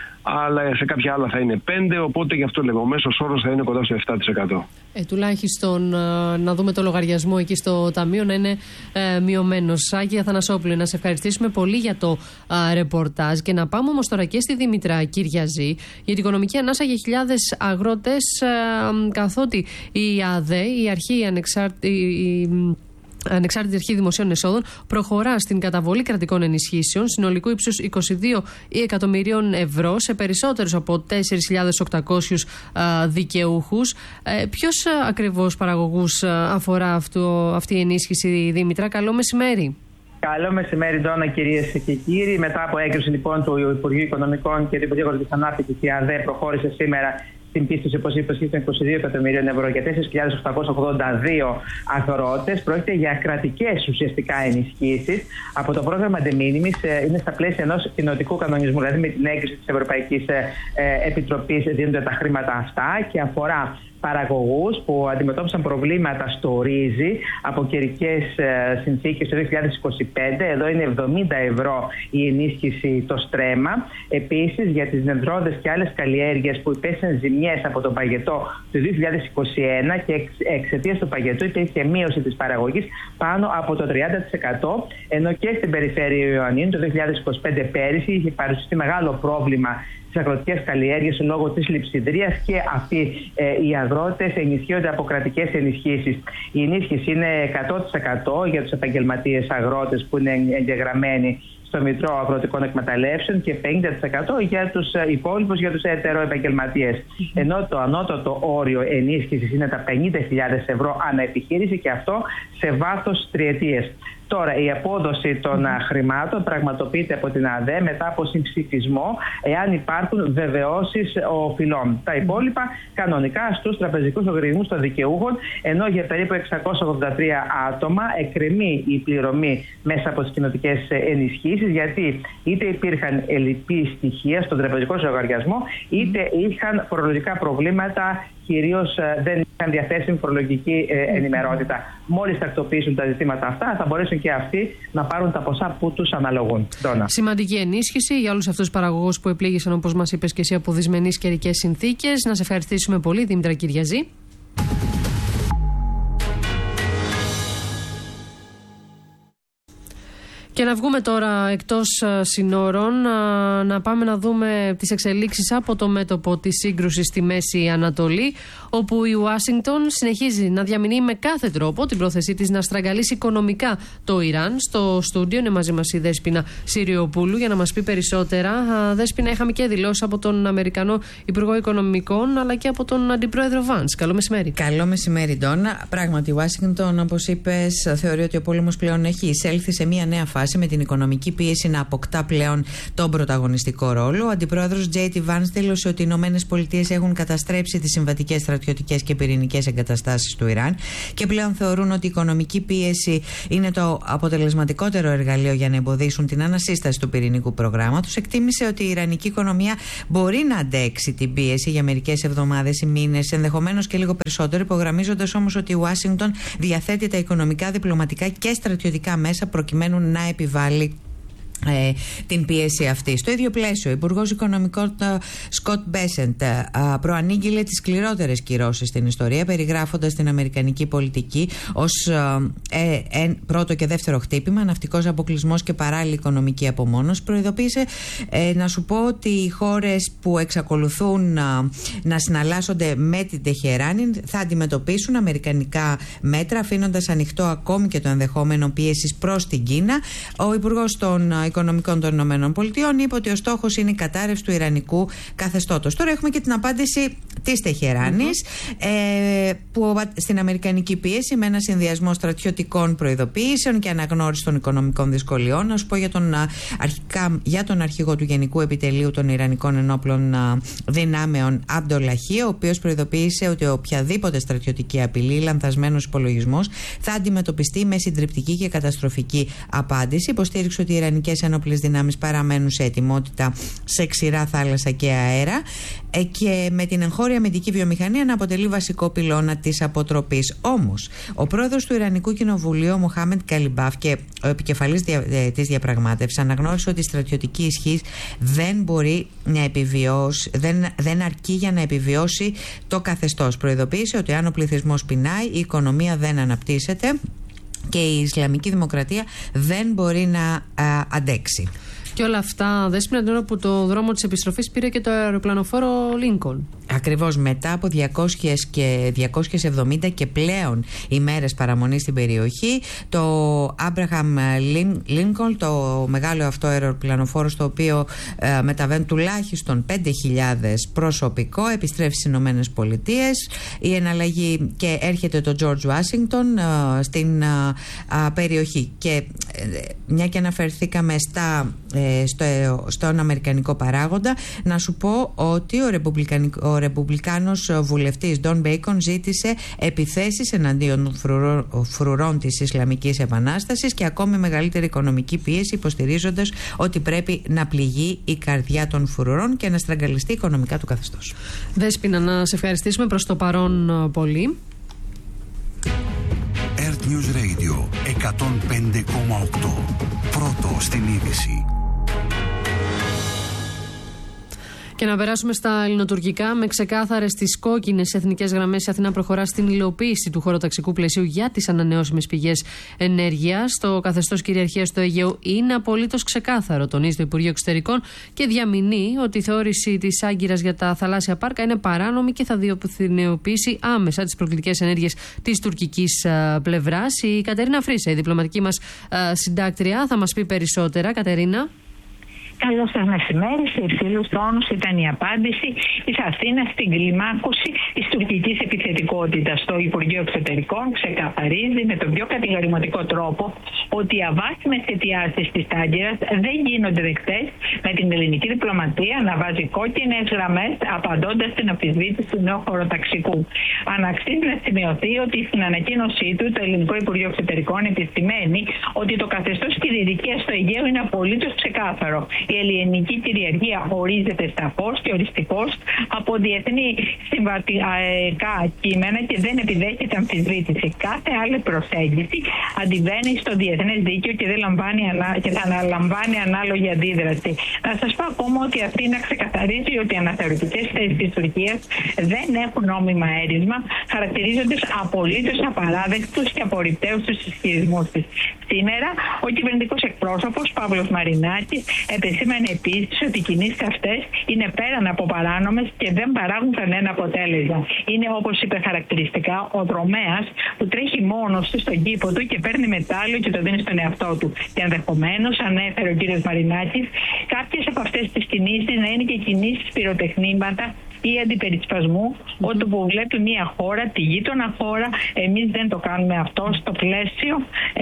αλλά σε κάποια άλλα θα είναι πέντε, οπότε γι' αυτό λέμε ο μέσος όρος θα είναι κοντά στο επτά τοις εκατό. Ε, τουλάχιστον ε, να δούμε το λογαριασμό εκεί στο ταμείο να είναι ε, μειωμένος. Σάκη Αθανασόπουλε, να σε ευχαριστήσουμε πολύ για το ε, ρεπορτάζ και να πάμε όμως τώρα και στη Δήμητρα Κυριαζή για την οικονομική ανάσα για χιλιάδες αγρότες, ε, καθότι η ΑΔΕ, η αρχή ανεξάρτητη. Ανεξάρτητη Αρχή Δημοσίων Εσόδων προχωρά στην καταβολή κρατικών ενισχύσεων συνολικού ύψους είκοσι δύο εκατομμυρίων ευρώ σε περισσότερους από τέσσερις χιλιάδες οκτακόσιους δικαιούχους. Ε, ποιος ακριβώς παραγωγούς αφορά αυτό, αυτή η ενίσχυση, Δήμητρα? Καλό μεσημέρι. Καλό μεσημέρι, Ντόνα, κυρίες και κύριοι. Μετά από έγκριση λοιπόν του Υπουργείου Οικονομικών και του Υπουργείου Αγροτικής Ανάπτυξης, η ΑΔΕ προχώρησε σήμερα στην πίστοση, όπως είπα, των είκοσι δύο εκατομμυρίων ευρώ για τέσσερις χιλιάδες οκτακόσιους ογδόντα δύο αγρότες. Πρόκειται για κρατικές ουσιαστικά ενισχύσεις από το πρόγραμμα De Minimis. Είναι στα πλαίσια ενός κοινοτικού κανονισμού, δηλαδή με την έγκριση της Ευρωπαϊκής Επιτροπής δίνονται τα χρήματα αυτά και αφορά παραγωγούς που αντιμετώπισαν προβλήματα στο ρύζι από καιρικές συνθήκες το δύο χιλιάδες είκοσι πέντε. Εδώ είναι εβδομήντα ευρώ η ενίσχυση το στρέμμα. Επίσης για τις νεδρόδες και άλλες καλλιέργειες που υπέστησαν ζημιές από τον παγετό το δύο χιλιάδες είκοσι ένα και εξαιτίας του παγετού υπήρχε μείωση της παραγωγής πάνω από το τριάντα τοις εκατό, ενώ και στην περιφέρεια Ιωαννίνου το δύο χιλιάδες είκοσι πέντε πέρυσι είχε παρουσιαστεί μεγάλο πρόβλημα στις αγροτικές καλλιέργειες λόγω της λειψιδρίας και αυτοί ε, οι αγρότες ενισχύονται από κρατικές ενισχύσεις. Η ενίσχυση είναι εκατό τοις εκατό για τους επαγγελματίες αγρότες που είναι εγγεγραμμένοι στο Μητρό Αγροτικών Εκμεταλλεύσεων και πενήντα τοις εκατό για τους υπόλοιπους, για τους ετεροεπαγγελματίες. Ενώ το ανώτατο όριο ενίσχυσης είναι τα πενήντα χιλιάδες ευρώ ανά επιχείρηση και αυτό σε βάθος τριετίες. Τώρα, η απόδοση των χρημάτων πραγματοποιείται από την ΑΔΕ μετά από συμψηφισμό, εάν υπάρχουν βεβαιώσεις οφειλών. Τα υπόλοιπα κανονικά στους τραπεζικούς λογαριασμούς των δικαιούχων, ενώ για περίπου εξακόσια ογδόντα τρία άτομα εκκρεμεί η πληρωμή μέσα από τις κοινοτικές ενισχύσεις, γιατί είτε υπήρχαν ελλειπή στοιχεία στον τραπεζικό λογαριασμό, είτε είχαν φορολογικά προβλήματα, κυρίως δεν είχαν διαθέσιμη φορολογική ενημερότητα. Μόλις τακτοποιήσουν τα ζητήματα αυτά, θα μπορέσουν και αυτοί να πάρουν τα ποσά που τους αναλογούν. Ντόνα. Σημαντική ενίσχυση για όλους αυτούς τους παραγωγούς που επλήγησαν, όπως μας είπες και εσύ, από δυσμενείς καιρικές συνθήκες. Να σε ευχαριστήσουμε πολύ, Δήμητρα Κυριαζή. Και να βγούμε τώρα εκτός συνόρων, να πάμε να δούμε τις εξελίξεις από το μέτωπο της σύγκρουσης στη Μέση Ανατολή, όπου η Ουάσιγκτον συνεχίζει να διαμηνύει με κάθε τρόπο την πρόθεσή της να στραγγαλίσει οικονομικά το Ιράν. Στο στούντιο είναι μαζί μας η Δέσποινα Συριοπούλου για να μας πει περισσότερα. Δέσποινα, είχαμε και δηλώσεις από τον Αμερικανό Υπουργό Οικονομικών αλλά και από τον Αντιπρόεδρο Βάνς. Καλό μεσημέρι. Καλό μεσημέρι, Ντόνα. Πράγματι, η Ουάσιγκτον, όπως είπες, θεωρεί ότι ο πόλεμος πλέον έχει εισέλθει σε μια νέα φάση φτάσει, με την οικονομική πίεση να αποκτά πλέον τον πρωταγωνιστικό ρόλο. Ο αντιπρόεδρος Τζέι Ντι Vance δήλωσε ότι οι Ηνωμένες Πολιτείες έχουν καταστρέψει τις συμβατικές στρατιωτικές και πυρηνικές εγκαταστάσεις του Ιράν και πλέον θεωρούν ότι η οικονομική πίεση είναι το αποτελεσματικότερο εργαλείο για να εμποδίσουν την ανασύσταση του πυρηνικού προγράμματος. Εκτίμησε ότι η ιρανική οικονομία μπορεί να αντέξει την πίεση για μερικές εβδομάδες ή μήνες, ενδεχομένως και λίγο περισσότερο, υπογραμμίζοντας όμως ότι η Ουάσιγκτον διαθέτει τα οικονομικά, διπλωματικά και στρατιωτικά μέσα προκειμένου να επιβάλλει Ε, την πίεση αυτή. Στο ίδιο πλαίσιο, ο Υπουργός Οικονομικών Σκοτ Μπέσεντ προανήγγειλε τις σκληρότερες κυρώσεις στην ιστορία, περιγράφοντας την αμερικανική πολιτική ως ε, ε, πρώτο και δεύτερο χτύπημα, ναυτικός αποκλεισμός και παράλληλη οικονομική απομόνωση. Προειδοποίησε ε, να σου πω ότι οι χώρες που εξακολουθούν να, να συναλλάσσονται με την Τεχεράνη θα αντιμετωπίσουν αμερικανικά μέτρα, αφήνοντας ανοιχτό ακόμη και το ενδεχόμενο πίεσης προς την Κίνα. Ο Υπουργός των Οικονομικών των Ηνωμένων Πολιτειών είπε ότι ο στόχος είναι η κατάρρευση του ιρανικού καθεστώτος. Τώρα έχουμε και την απάντηση της Τεχεράνης, mm-hmm. ε, που στην αμερικανική πίεση με ένα συνδυασμό στρατιωτικών προειδοποιήσεων και αναγνώριση των οικονομικών δυσκολιών. Να σου πω για τον, αρχικά, για τον αρχηγό του Γενικού Επιτελείου των Ιρανικών Ενόπλων Δυνάμεων, Αμπντολαχή, ο οποίος προειδοποίησε ότι οποιαδήποτε στρατιωτική απειλή ή λανθασμένος υπολογισμός θα αντιμετωπιστεί με συντριπτική και καταστροφική απάντηση. Υποστήριξε ότι οι Ιρανικές ένοπλες δυνάμεις παραμένουν σε ετοιμότητα σε ξηρά, θάλασσα και αέρα και με την εγχώρια αμυντική βιομηχανία να αποτελεί βασικό πυλώνα της αποτροπής. Όμως, ο πρόεδρος του Ιρανικού Κοινοβουλίου, ο Μοχάμεντ Καλιμπάφ, και ο επικεφαλής δια, της διαπραγμάτευσης, αναγνώρισε ότι η στρατιωτική ισχύ δεν μπορεί να επιβιώσει, δεν, δεν αρκεί για να επιβιώσει το καθεστώς. Προειδοποίησε ότι αν ο πληθυσμός πεινάει, η οικονομία δεν αναπτύσσεται και η Ισλαμική Δημοκρατία δεν μπορεί να α, αντέξει. Και όλα αυτά δέσποινα την ώρα που το δρόμο της επιστροφής πήρε και το αεροπλανοφόρο Λίνκολν. Ακριβώς, μετά από διακόσιες και διακόσιες εβδομήντα και πλέον ημέρες παραμονής στην περιοχή, το Άμπραχαμ Λίνκολν, το μεγάλο αυτό αεροπλανοφόρο στο οποίο ε, μεταβαίνουν τουλάχιστον πέντε χιλιάδες προσωπικό, επιστρέφει στις Ηνωμένες Πολιτείες. Η εναλλαγή και έρχεται το George Washington ε, στην ε, ε, περιοχή. Και ε, μια και αναφερθήκαμε στα Στο, στον αμερικανικό παράγοντα, να σου πω ότι ο, ο ρεπουμπλικάνος βουλευτής Ντον Μπέικον ζήτησε επιθέσεις εναντίον των φρουρών, φρουρών της Ισλαμικής Επανάστασης και ακόμη μεγαλύτερη οικονομική πίεση, υποστηρίζοντας ότι πρέπει να πληγεί η καρδιά των φρουρών και να στραγγαλιστεί οικονομικά του καθεστώς. Δέσποινα, να σε ευχαριστήσουμε προς το παρόν πολύ. Earth News Radio εκατόν πέντε κόμμα οκτώ. Πρώτο στην είδηση. Και να περάσουμε στα ελληνοτουρκικά. Με ξεκάθαρες τις κόκκινες εθνικές γραμμές, η Αθηνά προχωρά στην υλοποίηση του χωροταξικού πλαισίου για τις ανανεώσιμες πηγές ενέργειας. Το καθεστώς κυριαρχίας του Αιγαίου είναι απολύτως ξεκάθαρο, τονίζει το Υπουργείο Εξωτερικών, και διαμηνύει ότι η θεώρηση της Άγκυρας για τα θαλάσσια πάρκα είναι παράνομη και θα διοπθυνοποιήσει άμεσα τις προκλητικές ενέργειες της τουρκικής πλευράς. Η Κατερίνα Φρίσα, η διπλωματική μας συντάκτρια, θα μας πει περισσότερα. Κατερίνα. Καλό σας μεσημέρι. Σε υψηλούς τόνους ήταν η απάντηση της Αθήνας στην κλιμάκωση της τουρκικής επιθετικότητας. Το Υπουργείο Εξωτερικών ξεκαθαρίζει με τον πιο κατηγορηματικό τρόπο ότι οι αβάσιμες αιτιάσεις της Άγκυρας δεν γίνονται δεκτές, με την ελληνική διπλωματία να βάζει κόκκινες γραμμές απαντώντας στην αμφισβήτηση του νέου χωροταξικού. Αναξίζει να σημειωθεί ότι στην ανακοίνωσή του το Ελληνικό Υπουργείο Εξωτερικών επισημαίνει ότι το καθεστώς κυριαρχίας στο Αιγαίο είναι απολύτως ξεκάθαρο. Η ελληνική κυριαρχία ορίζεται σαφώς και οριστικώς από διεθνή συμβατικά κείμενα και δεν επιδέχεται αμφισβήτηση. Κάθε άλλη προσέγγιση αντιβαίνει στο διεθνές δίκαιο και, δεν λαμβάνει, και θα αναλαμβάνει ανάλογη αντίδραση. Να σας πω ακόμα ότι η Αθήνα ξεκαθαρίζει ότι οι αναθεωρητικές θέσεις της Τουρκίας δεν έχουν νόμιμα έρισμα, χαρακτηρίζοντας απολύτως απαράδεκτους και απορριπταίους τους ισχυρισμούς της. Σήμερα, ο κυβερνητικός εκπρόσωπος Παύλος Μαρινάκης επεσήμανε επίσης ότι οι κινήσεις αυτές είναι πέραν από παράνομες και δεν παράγουν κανένα αποτέλεσμα. Είναι, όπως είπε χαρακτηριστικά, ο δρομέας που τρέχει μόνος του στον κήπο του και παίρνει μετάλλιο και το δίνει στον εαυτό του. Και ενδεχομένως, ανέφερε ο κύριος Μαρινάκης, κάποιες από αυτές τις κινήσεις να είναι και κινήσεις πυροτεχνήματα ή αντιπερισπασμού, mm-hmm. όταν που βλέπει μια χώρα, τη γείτονα χώρα, εμείς δεν το κάνουμε αυτό στο πλαίσιο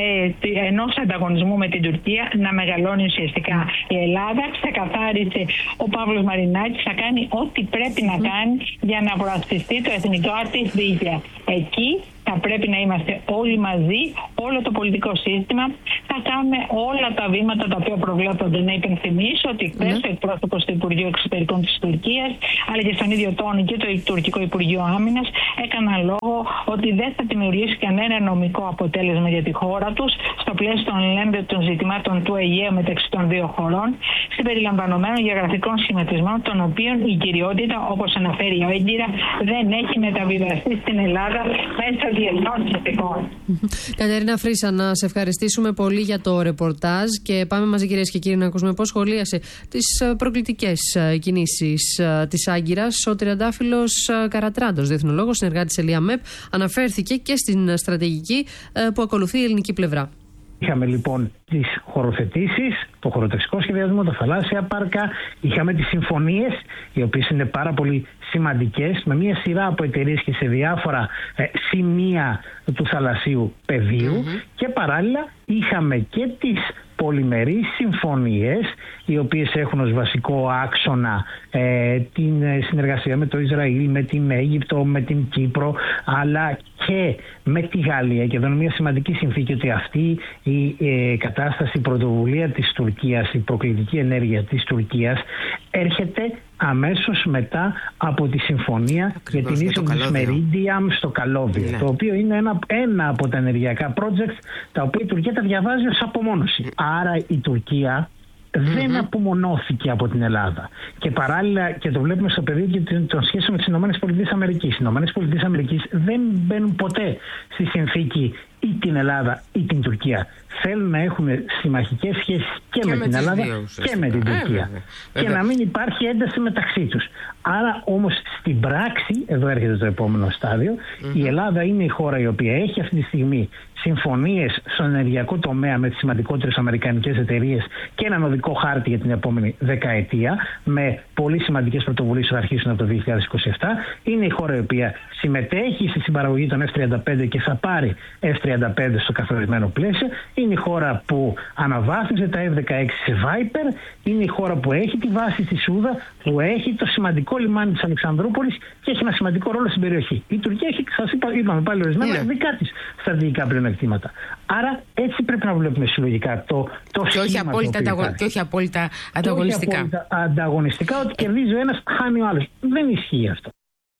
ε, ενός ανταγωνισμού με την Τουρκία να μεγαλώνει ουσιαστικά. Η Ελλάδα ξεκαθάρισε, ο Παύλος Μαρινάκης θα κάνει ό,τι πρέπει να κάνει για να προασπιστεί το εθνικό της δίκαια. Εκεί θα πρέπει να είμαστε όλοι μαζί, όλο το πολιτικό σύστημα. Θα κάνουμε όλα τα βήματα τα οποία προβλέπονται. Να υπενθυμίσω ότι χθες mm. ο εκπρόσωπος του Υπουργείου Εξωτερικών της Τουρκίας, αλλά και στον ίδιο τόνο και το Τουρκικό Υπουργείο Άμυνας, έκαναν λόγο ότι δεν θα δημιουργήσει κανένα νομικό αποτέλεσμα για τη χώρα τους στο πλαίσιο των ελέγχων ζητημάτων του Αιγαίου μεταξύ των δύο χωρών, συμπεριλαμβανομένων γεωγραφικών σχηματισμών, των οποίων η κυριότητα, όπως αναφέρει ο Έγκυρα, δεν έχει μεταβιβαστεί στην Ελλάδα μέσω διεθνών συνθηκών. Κατερίνα Φρύσα, να σε ευχαριστήσουμε πολύ για το ρεπορτάζ και πάμε μαζί, κυρίες και κύριοι, να ακούσουμε πώς σχολίασε τις προκλητικές κινήσεις της Άγκυρας ο τριαντάφυλλος Καρατράντος, διεθνολόγος, συνεργάτης ΕΛΙΑΜΕΠ, αναφέρθηκε και στην στρατηγική που ακολουθεί η ελληνική πλευρά. Είχαμε λοιπόν τις χωροθετήσεις, το χωροταξικό σχεδιασμό, τα θαλάσσια πάρκα, είχαμε τις συμφωνίες, οι οποίες είναι πάρα πολύ σημαντικές, με μια σειρά από εταιρείες και σε διάφορα ε, σημεία του θαλασσίου πεδίου mm-hmm. και παράλληλα είχαμε και τις πολυμερείς συμφωνίες, οι οποίες έχουν ως βασικό άξονα ε, την συνεργασία με το Ισραήλ, με την Αίγυπτο, με την Κύπρο, αλλά και με τη Γαλλία. Και εδώ είναι μια σημαντική συνθήκη ότι αυτή η ε, κατάσταση, η πρωτοβουλία της Τουρκίας, η προκλητική ενέργεια της Τουρκίας έρχεται αμέσως μετά από τη συμφωνία Ακριβώς, για την ίσο της Μερίντιαμ στο Καλώδιο, ναι. το οποίο είναι ένα, ένα από τα ενεργειακά projects τα οποία η Τουρκία τα διαβάζει ως απομόνωση. Άρα η Τουρκία δεν mm-hmm. απομονώθηκε από την Ελλάδα. Και παράλληλα, και το βλέπουμε στο πεδίο και των σχέσεων με τις ΗΠΑ. Οι ΗΠΑ δεν μπαίνουν ποτέ στη συνθήκη ή την Ελλάδα ή την Τουρκία. Θέλουν να έχουν συμμαχικές σχέσεις και, και με, με την Ελλάδα δύο, και με την Τουρκία. Ε, και να μην υπάρχει ένταση μεταξύ τους. Άρα όμως στην πράξη, εδώ έρχεται το επόμενο στάδιο, mm-hmm. η Ελλάδα είναι η χώρα η οποία έχει αυτή τη στιγμή συμφωνίες στον ενεργειακό τομέα με τις σημαντικότερες αμερικανικές εταιρείες και έναν οδικό χάρτη για την επόμενη δεκαετία, με πολύ σημαντικές πρωτοβουλίες που θα αρχίσουν από το δύο χιλιάδες είκοσι επτά. Είναι η χώρα η οποία συμμετέχει στη συμπαραγωγή των εφ τριάντα πέντε και θα πάρει εφ τριάντα πέντε στο καθορισμένο πλαίσιο. Είναι η χώρα που αναβάθμισε τα εφ δεκαέξι σε Viper. Είναι η χώρα που έχει τη βάση στη Σούδα, που έχει το σημαντικό λιμάνι της Αλεξανδρούπολης και έχει ένα σημαντικό ρόλο στην περιοχή. Η Τουρκία έχει, σας είπα, είπαμε πάλι ορισμένα, yeah. δικά της στρατηγικά πλεονεκτήματα. Άρα έτσι πρέπει να βλέπουμε συλλογικά το, το και, όχι απόλυτα, ανταγω... και όχι απόλυτα ανταγωνιστικά. Και όχι απόλυτα ανταγωνιστικά, ότι κερδίζει ο ένας, χάνει ο άλλος. Δεν ισχύει αυτό.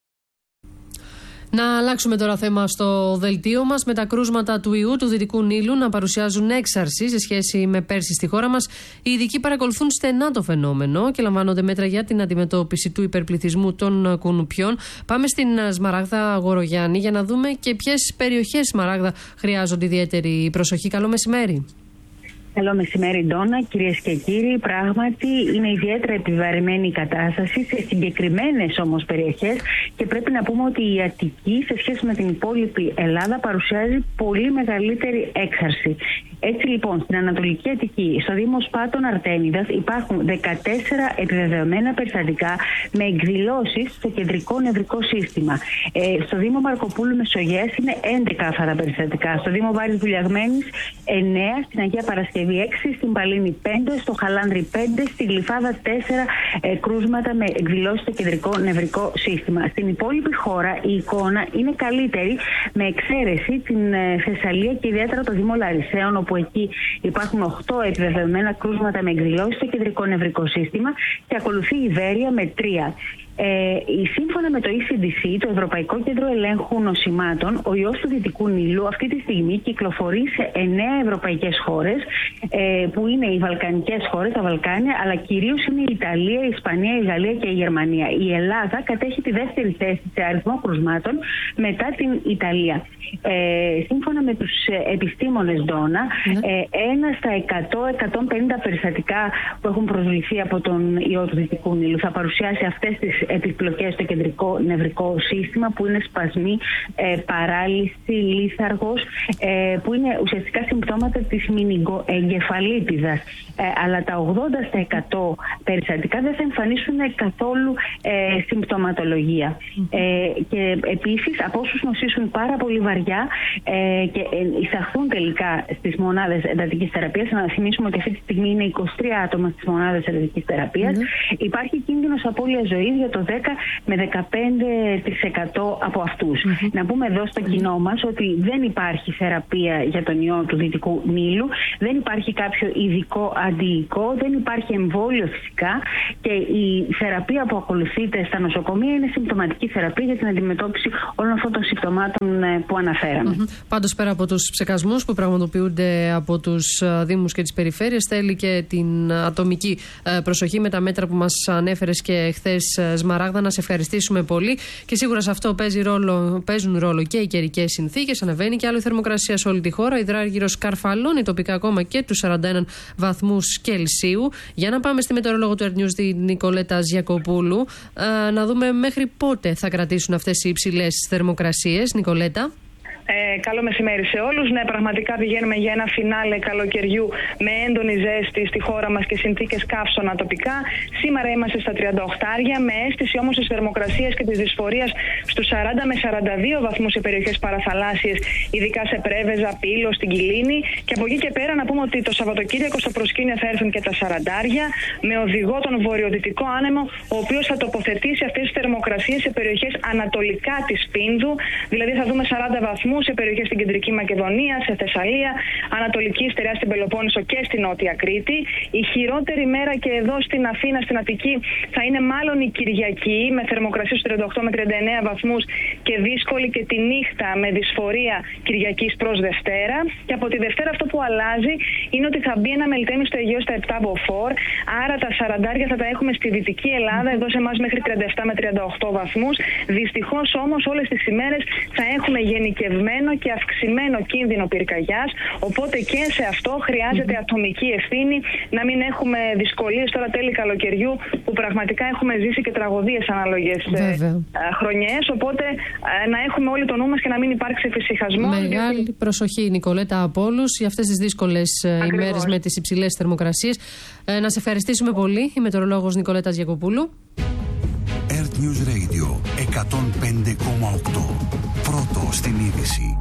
Να αλλάξουμε τώρα θέμα στο δελτίο μας. Με τα κρούσματα του ιού του Δυτικού Νείλου να παρουσιάζουν έξαρση σε σχέση με πέρσι στη χώρα μας, οι ειδικοί παρακολουθούν στενά το φαινόμενο και λαμβάνονται μέτρα για την αντιμετώπιση του υπερπληθυσμού των κουνουπιών. Πάμε στην Σμαράγδα Γορογιάννη για να δούμε και ποιες περιοχές, Σμαράγδα, χρειάζονται ιδιαίτερη προσοχή. Καλό μεσημέρι. Καλό μεσημέρι, Ντόνα. Κυρίες και κύριοι, πράγματι είναι ιδιαίτερα επιβαρημένη η κατάσταση σε συγκεκριμένες όμως περιοχές και πρέπει να πούμε ότι η Αττική σε σχέση με την υπόλοιπη Ελλάδα παρουσιάζει πολύ μεγαλύτερη έξαρση. Έτσι λοιπόν, στην Ανατολική Αττική, στο Δήμο Σπάτων Αρτέμιδας, υπάρχουν δεκατέσσερα επιβεβαιωμένα περιστατικά με εκδηλώσεις στο κεντρικό νευρικό σύστημα. Ε, στο Δήμο Μαρκοπούλου Μεσογείας είναι έντεκα αυτά τα περιστατικά. Στο Δήμο Βάρης Βουλιαγμένης εννέα, στην Αγία Παρασκευή έξι, στην Παλίνη πέντε, στο Χαλάνδρι πέντε, στη Γλυφάδα τέσσερα ε, κρούσματα με εκδηλώσεις στο κεντρικό νευρικό σύστημα. Στην υπόλοιπη χώρα η εικόνα είναι καλύτερη, με εξαίρεση την ε, Θεσσαλία και ιδιαίτερα το Δήμο Λαρισαίων, όπου εκεί υπάρχουν οκτώ επιβεβαιωμένα κρούσματα με εκδηλώσεις στο κεντρικό νευρικό σύστημα και ακολουθεί η Ιβέρεια με τρία. Ε, σύμφωνα με το ι σι ντι σι, το Ευρωπαϊκό Κέντρο Ελέγχου Νοσημάτων, ο ιός του Δυτικού Νείλου αυτή τη στιγμή κυκλοφορεί σε εννέα ευρωπαϊκές χώρες, ε, που είναι οι βαλκανικές χώρες, τα Βαλκάνια, αλλά κυρίως είναι η Ιταλία, η Ισπανία, η Γαλλία και η Γερμανία. Η Ελλάδα κατέχει τη δεύτερη θέση σε αριθμό κρουσμάτων μετά την Ιταλία. Ε, σύμφωνα με τους επιστήμονες, Ντόνα, mm. ε, ένα στα εκατό με εκατόν πενήντα περιστατικά που έχουν προσβληθεί από τον ιό του Δυτικού Νείλου θα παρουσιάσει αυτές τις επιπλοκές στο κεντρικό νευρικό σύστημα, που είναι σπασμοί, ε, παράλυση, λίθαργος, ε, που είναι ουσιαστικά συμπτώματα της μηνυγκοεγκεφαλίτιδας. Ε, αλλά τα ογδόντα τοις εκατό περιστατικά δεν θα εμφανίσουν καθόλου ε, συμπτωματολογία. Ε, και επίσης, από όσους νοσήσουν πάρα πολύ βαριά ε, και ε, εισαχθούν τελικά στις μονάδες εντατικής θεραπείας, να θυμίσουμε ότι αυτή τη στιγμή είναι είκοσι τρία άτομα στις μονάδες εντατικής θεραπείας, mm-hmm. υπάρχει κίνδυνος απώλειας ζωής για το δέκα με δεκαπέντε τοις εκατό από αυτούς. Mm-hmm. Να πούμε εδώ στο κοινό μας ότι δεν υπάρχει θεραπεία για τον ιό του Δυτικού Νείλου, δεν υπάρχει κάποιο ειδικό αντιϊκό, δεν υπάρχει εμβόλιο φυσικά, και η θεραπεία που ακολουθείται στα νοσοκομεία είναι συμπτωματική θεραπεία για την αντιμετώπιση όλων αυτών των συμπτωμάτων που αναφέραμε. Mm-hmm. Πάντως, πέρα από τους ψεκασμούς που πραγματοποιούνται από τους δήμους και τις περιφέρειες, θέλει και την ατομική προσοχή με τα μέτρα που μας ανέφερες και χθες, Σμαράγδα. Να σε ευχαριστήσουμε πολύ, και σίγουρα σε αυτό παίζει ρόλο, παίζουν ρόλο και οι καιρικές συνθήκες. Ανεβαίνει και άλλο η θερμοκρασία σε όλη τη χώρα. Υδράργυρος καρφαλώνει τοπικά ακόμα και τους σαράντα ένα βαθμούς Κελσίου. Για να πάμε στη μετεωρολόγο του Earth News, τη Νικολέτα Γιακοπούλου, να δούμε μέχρι πότε θα κρατήσουν αυτές οι υψηλές θερμοκρασίες. Νικολέτα. Ε, καλό μεσημέρι σε όλους. Ναι, πραγματικά πηγαίνουμε για ένα φινάλε καλοκαιριού με έντονη ζέστη στη χώρα μας και συνθήκες καύσωνα τοπικά. Σήμερα είμαστε στα τριάντα οκτώ, με αίσθηση όμως της θερμοκρασίας και της δυσφορίας στους σαράντα με σαράντα δύο βαθμούς σε περιοχές παραθαλάσσιες, ειδικά σε Πρέβεζα, Πύλο, στην Κιλίνη. Και από εκεί και πέρα να πούμε ότι το Σαββατοκύριακο στο προσκήνιο θα έρθουν και τα σαραντάρια, με οδηγό τον βορειοδυτικό άνεμο, ο οποίος θα τοποθετήσει αυτές τις θερμοκρασίες σε περιοχές ανατολικά της Πίνδου. Δηλαδή θα δούμε σαράντα βαθμούς σε περιοχές στην Κεντρική Μακεδονία, σε Θεσσαλία, Ανατολική Στερεά στην Πελοπόννησο και στην Νότια Κρήτη. Η χειρότερη μέρα και εδώ στην Αθήνα, στην Αττική, θα είναι μάλλον η Κυριακή, με θερμοκρασία στους τριάντα οκτώ με τριάντα εννέα βαθμούς και δύσκολη και τη νύχτα με δυσφορία Κυριακής προς Δευτέρα. Και από τη Δευτέρα αυτό που αλλάζει είναι ότι θα μπει ένα μελτέμι στο Αιγαίο στα επτά μποφόρ, άρα τα σαραντάρια θα τα έχουμε στη Δυτική Ελλάδα, εδώ σε εμάς μέχρι τριάντα επτά με τριάντα οκτώ βαθμούς. Δυστυχώς όμως όλες τις ημέρες θα έχουμε γενικευμένο και αυξημένο κίνδυνο πυρκαγιάς, οπότε και σε αυτό χρειάζεται mm-hmm. ατομική ευθύνη, να μην έχουμε δυσκολίες τώρα τέλη καλοκαιριού, που πραγματικά έχουμε ζήσει και τραγωδίες ανάλογες ε, χρονιές, οπότε ε, να έχουμε όλοι το νου μας και να μην υπάρξει εφησυχασμός. Μεγάλη γιατί... προσοχή, Νικολέτα, από όλους για αυτές τις δύσκολες ε, ημέρες με τις υψηλές θερμοκρασίες. Ε, να σε ευχαριστήσουμε πολύ, η μετεωρολόγος Νικολέτας Γιακοπούλου. Earth News Radio εκατόν πέντε κόμμα οκτώ. Πρώτο στην είδηση.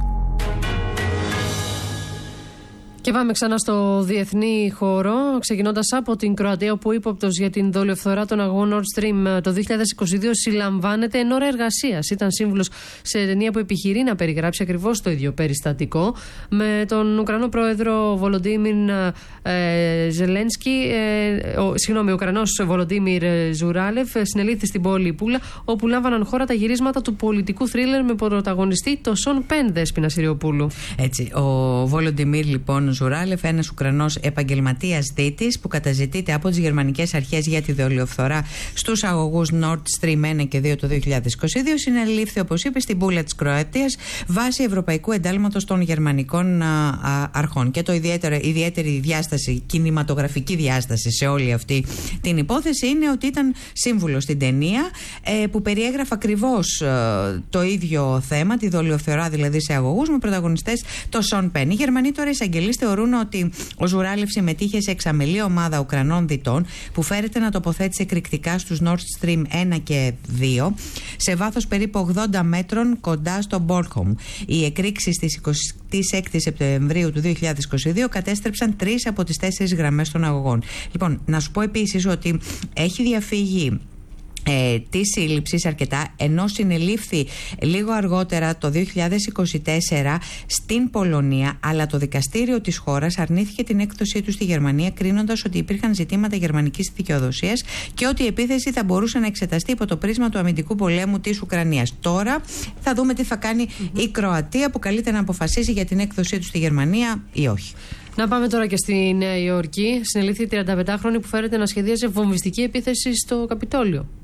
Και πάμε ξανά στο διεθνή χώρο, ξεκινώντας από την Κροατία, όπου ο ύποπτος για την δολιοφθορά των αγωγών Nord Stream το δύο χιλιάδες είκοσι δύο συλλαμβάνεται εν ώρα εργασίας. Ήταν σύμβουλος σε ταινία που επιχειρεί να περιγράψει ακριβώς το ίδιο περιστατικό. Με τον Ουκρανό πρόεδρο Βολοντίμιρ ε, Ζελένσκι, ε, ο, συγγνώμη, ο Ουκρανός Βολοντίμιρ Ζουράλεφ συνελήφθη στην πόλη Πούλα, όπου λάμβαναν χώρα τα γυρίσματα του πολιτικού θρίλερ με πρωταγωνιστή το Σον Πεν, Δέσποινα Συριοπούλου. Έτσι, ο Βολοντίμιρ λοιπόν Ζουράλεφ, ένας Ουκρανός επαγγελματίας δίτης που καταζητείται από τις γερμανικές αρχές για τη δολιοφθορά στους αγωγούς Nord Stream ένα και δύο το δύο χιλιάδες είκοσι δύο, συνελήφθη, όπως είπε, στην Πούλα της Κροατίας βάσει ευρωπαϊκού εντάλματος των γερμανικών α, α, αρχών. Και το ιδιαίτερο, ιδιαίτερη διάσταση, κινηματογραφική διάσταση σε όλη αυτή την υπόθεση είναι ότι ήταν σύμβουλος στην ταινία ε, που περιέγραφε ακριβώς ε, το ίδιο θέμα, τη δολιοφθορά δηλαδή σε αγωγούς, με πρωταγωνιστές το Σον Πεν. Οι Γερμανοί τώρα εισαγγελείς θεωρούν ότι ο Ζουράλεφ συμμετείχε σε εξαμελή ομάδα Ουκρανών διτών που φέρεται να τοποθέτησε εκρηκτικά στους Nord Stream ένα και δύο σε βάθος περίπου ογδόντα μέτρων κοντά στο Μπόρχομ. Οι εκρήξεις της εικοστή έκτη Σεπτεμβρίου του δύο χιλιάδες είκοσι δύο κατέστρεψαν τρεις από τις τέσσερις γραμμές των αγωγών. Λοιπόν, να σου πω επίσης ότι έχει διαφύγει Ε, τη σύλληψη αρκετά, ενώ συνελήφθη λίγο αργότερα το δύο χιλιάδες είκοσι τέσσερα στην Πολωνία, αλλά το δικαστήριο της χώρας αρνήθηκε την έκδοσή του στη Γερμανία, κρίνοντας ότι υπήρχαν ζητήματα γερμανικής δικαιοδοσίας και ότι η επίθεση θα μπορούσε να εξεταστεί υπό το πρίσμα του αμυντικού πολέμου της Ουκρανίας. Τώρα θα δούμε τι θα κάνει mm-hmm. η Κροατία, που καλείται να αποφασίσει για την έκδοσή του στη Γερμανία ή όχι. Να πάμε τώρα και στη Νέα Υόρκη. Συνελήφθη τριανταπεντάχρονη που φέρεται να σχεδίαζε βομβιστική επίθεση στο Καπιτόλιο.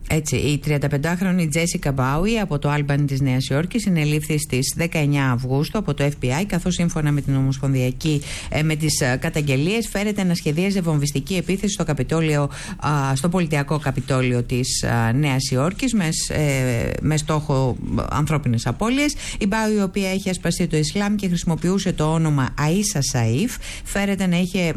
Έτσι, η τριανταπεντάχρονη Τζέσικα Μπάουι από το Άλμπανι της Νέας Υόρκης συνελήφθη στις δεκαεννέα Αυγούστου από το Εφ Μπι Άι, καθώς σύμφωνα με την Ομοσπονδιακή ε, με τις ε, καταγγελίες φέρεται να σχεδίαζε βομβιστική επίθεση στο, καπιτόλιο, ε, στο πολιτιακό καπιτόλιο της ε, Νέας Υόρκης με, ε, με στόχο ανθρώπινες απώλειες. Η Μπάουι, η οποία έχει ασπαστεί το Ισλάμ και χρησιμοποιούσε το όνομα Αΐσα Σαΐφ, φέρεται να είχε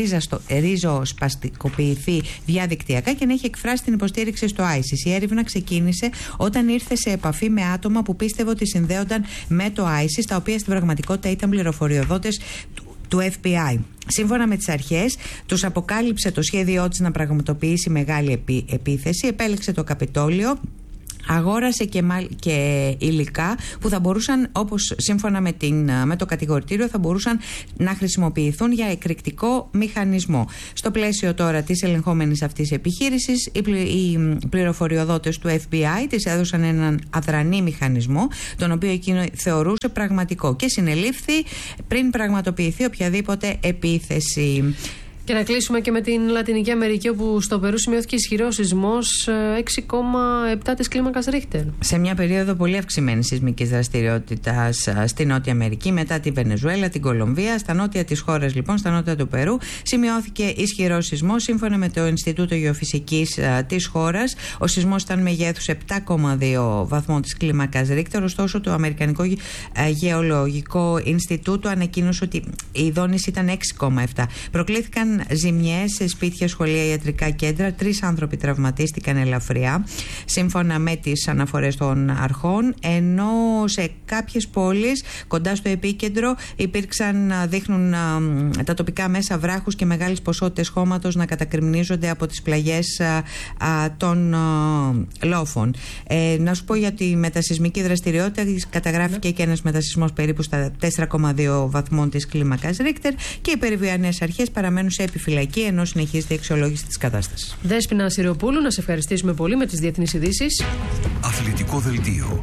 ριζοσπαστικοποιηθεί διαδικτυακά και να έχει εκφράσει την υποστήριξη στο άισις. Η έρευνα ξεκίνησε όταν ήρθε σε επαφή με άτομα που πίστευε ότι συνδέονταν με το άισις, τα οποία στην πραγματικότητα ήταν πληροφοριοδότες του, του Εφ Μπι Άι. Σύμφωνα με τις αρχές, τους αποκάλυψε το σχέδιό της να πραγματοποιήσει μεγάλη επί, επίθεση, επέλεξε το Καπιτόλιο, αγόρασε και, μάλ, και υλικά που θα μπορούσαν, όπως σύμφωνα με, την, με το κατηγορητήριο, θα μπορούσαν να χρησιμοποιηθούν για εκρηκτικό μηχανισμό. Στο πλαίσιο τώρα της ελεγχόμενης αυτής επιχείρησης, οι, πλη, οι πληροφοριοδότες του Εφ Μπι Άι της έδωσαν έναν αδρανή μηχανισμό, τον οποίο εκείνο θεωρούσε πραγματικό, και συνελήφθη πριν πραγματοποιηθεί οποιαδήποτε επίθεση. Και να κλείσουμε και με την Λατινική Αμερική, όπου στο Περού σημειώθηκε ισχυρός σεισμός έξι κόμμα επτά της κλίμακας Ρίχτερ. Σε μια περίοδο πολύ αυξημένης σεισμικής δραστηριότητας στη Νότια Αμερική, μετά τη Βενεζουέλα, την Κολομβία, στα νότια της χώρας, λοιπόν, στα νότια του Περού, σημειώθηκε ισχυρός σεισμός. Σύμφωνα με το Ινστιτούτο Γεωφυσικής της χώρας, ο σεισμός ήταν μεγέθους επτά κόμμα δύο βαθμών της κλίμακας Ρίχτερ. Ωστόσο, το Αμερικανικό Γεωλογικό Ινστιτούτο ανακοίνωσε ότι η δόνηση ήταν έξι κόμμα επτά. Προκλήθηκαν ζημιές σε σπίτια, σχολεία, ιατρικά κέντρα. Τρεις άνθρωποι τραυματίστηκαν ελαφριά, σύμφωνα με τις αναφορές των αρχών, ενώ σε κάποιες πόλεις κοντά στο επίκεντρο υπήρξαν, δείχνουν τα τοπικά μέσα, βράχους και μεγάλες ποσότητες χώματος να κατακριμνίζονται από τις πλαγιές α, α, των α, λόφων. Ε, να σου πω για τη μετασεισμική δραστηριότητα. Καταγράφηκε ναι. και ένας μετασεισμός περίπου στα τέσσερα κόμμα δύο βαθμών της κλίμακας Ρίχτερ, και οι περιβιανές αρχές παραμένουν σε επιφυλακή ενώ συνεχίζεται η αξιολόγηση της κατάστασης. Δέσποινα Σιριοπούλου, να σε ευχαριστήσουμε πολύ με τις διεθνείς ειδήσεις. Αθλητικό δελτίο.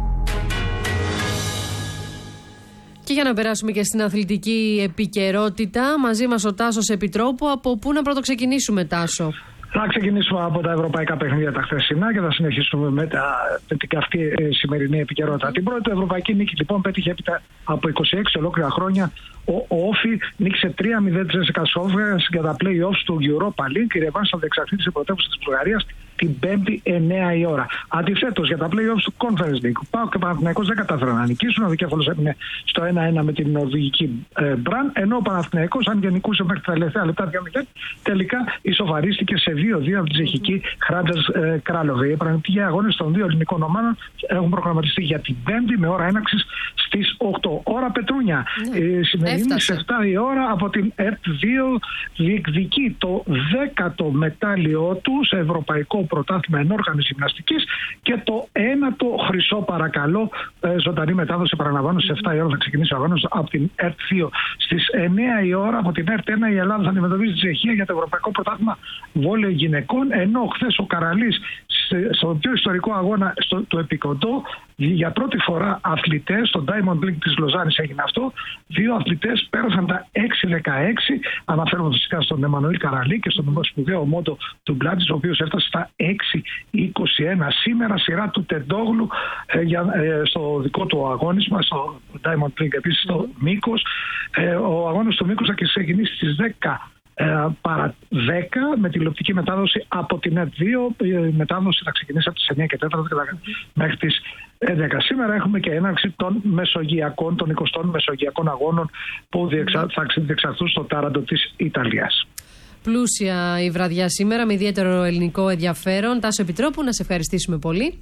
Και για να περάσουμε και στην αθλητική επικαιρότητα, μαζί μας ο Τάσος Επιτρόπου. Από πού να πρωτοξεκινήσουμε, Τάσο? Θα ξεκινήσουμε από τα ευρωπαϊκά παιχνίδια τα χθεσινά και θα συνεχίσουμε με, τα, με την αυτή ε, σημερινή επικαιρότητα. Την πρώτη ευρωπαϊκή νίκη, λοιπόν, πέτυχε έπειτα από είκοσι έξι ολόκληρα χρόνια. Ο, ο Όφι νίκησε τρία μηδέν της Κασόβιας για τα play-offs του Europa League. Η ρεβάνς θα διεξαχθεί στην πρωτεύουσα της Βουλγαρίας την Πέμπτη εννέα η ώρα. Αντιθέτως, για τα play-offs του Conference League, Πάο και Παναθηναϊκός δεν κατάφεραν να νικήσουν. Ο δικέφαλος έμεινε στο ένα ένα με την νορβηγική ε, Μπραν, ενώ ο Παναθηναϊκός, αν και νικούσε μέχρι τα τελευταία λεπτά δύο μηδέν, τελικά ισοφαρίστηκε σε δύο δύο από την τσεχική Χράντζας ε, Κράλοβε. Οι πραγματικοί αγώνες των δύο ελληνικών ομάδων έχουν προγραμματιστεί για την Πέμπτη με ώρα έναρξης στις οκτώ. Ώρα Πετρούνια. Ναι. Η σημερινή σε επτά η ώρα από την ΕΡΤ δύο διεκδικεί το δέκατο μετάλλιό του σε ευρωπαϊκό πρωτάθλημα ενόργανης γυμναστικής και το ένατο χρυσό, παρακαλώ. Ε, ζωντανή μετάδοση, επαναλαμβάνω, σε επτά η ώρα θα ξεκινήσει ο αγώνας από την ΕΡΤ δύο. Στις εννέα η ώρα από την ΕΡΤ ένα η Ελλάδα θα αντιμετωπίζει τη Τσεχία για το ευρωπαϊκό πρωτάθλημα βόλεϊ γυναικών, ενώ χθες ο Καραλής στο πιο ιστορικό αγώνα στο, του Επικοντό, για πρώτη φορά αθλητές, στο Diamond League της Λοζάνης έγινε αυτό, δύο αθλητές πέρασαν τα έξι δεκαέξι, αναφέρομαι φυσικά στον Εμμανουήλ Καραλή και στον σπουδαίο Μόντο του Μπλάτζης, ο οποίος έφτασε στα έξι είκοσι ένα. Σήμερα σειρά του Τεντόγλου ε, για, ε, στο δικό του αγώνισμα, στο Diamond League επίσης στο Μήκος. Ε, ο αγώνας του Μήκος θα ξεκινήσει στις δέκα Ε, παρά δέκα με τηλεοπτική μετάδοση από την ΕΡΤ δύο. Η μετάδοση θα ξεκινήσει από τις εννιά και τέσσερα μέχρι τις έντεκα. Σήμερα έχουμε και έναρξη των μεσογειακών, των εικοστών μεσογειακών αγώνων που διεξα... θα διεξαχθούν στο Τάραντο της Ιταλίας. Πλούσια η βραδιά σήμερα με ιδιαίτερο ελληνικό ενδιαφέρον. Τάσο Επιτρόπου, να σε ευχαριστήσουμε πολύ.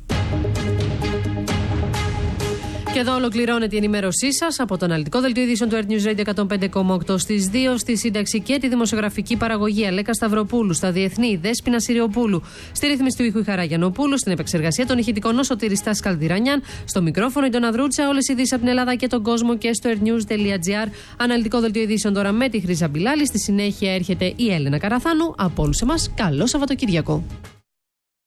Και εδώ ολοκληρώνεται η ενημέρωσή σας από το αναλυτικό δελτίο ειδήσεων του Earth News Radio εκατόν πέντε κόμμα οκτώ. Στις δύο στη σύνταξη και τη δημοσιογραφική παραγωγή Αλέκα Σταυροπούλου, στα διεθνή Δέσποινα Σιριοπούλου, στη ρύθμιση του ήχου η Χαρά Γιαννοπούλου, στην επεξεργασία των ηχητικών ο Σωτήρης Στάς Καλδιρανιάν, στο μικρόφωνο η Ντόνα Δρούτσα. Όλες οι ειδήσεις από την Ελλάδα και τον κόσμο και στο earthnews.gr. Αναλυτικό δελτίο ειδήσεων τώρα με τη Χρύσα Μπιλάλη. Στη συνέχεια έρχεται η Έλενα Καραθάνου. Από όλους εμάς, καλό Σαββατοκύριακο.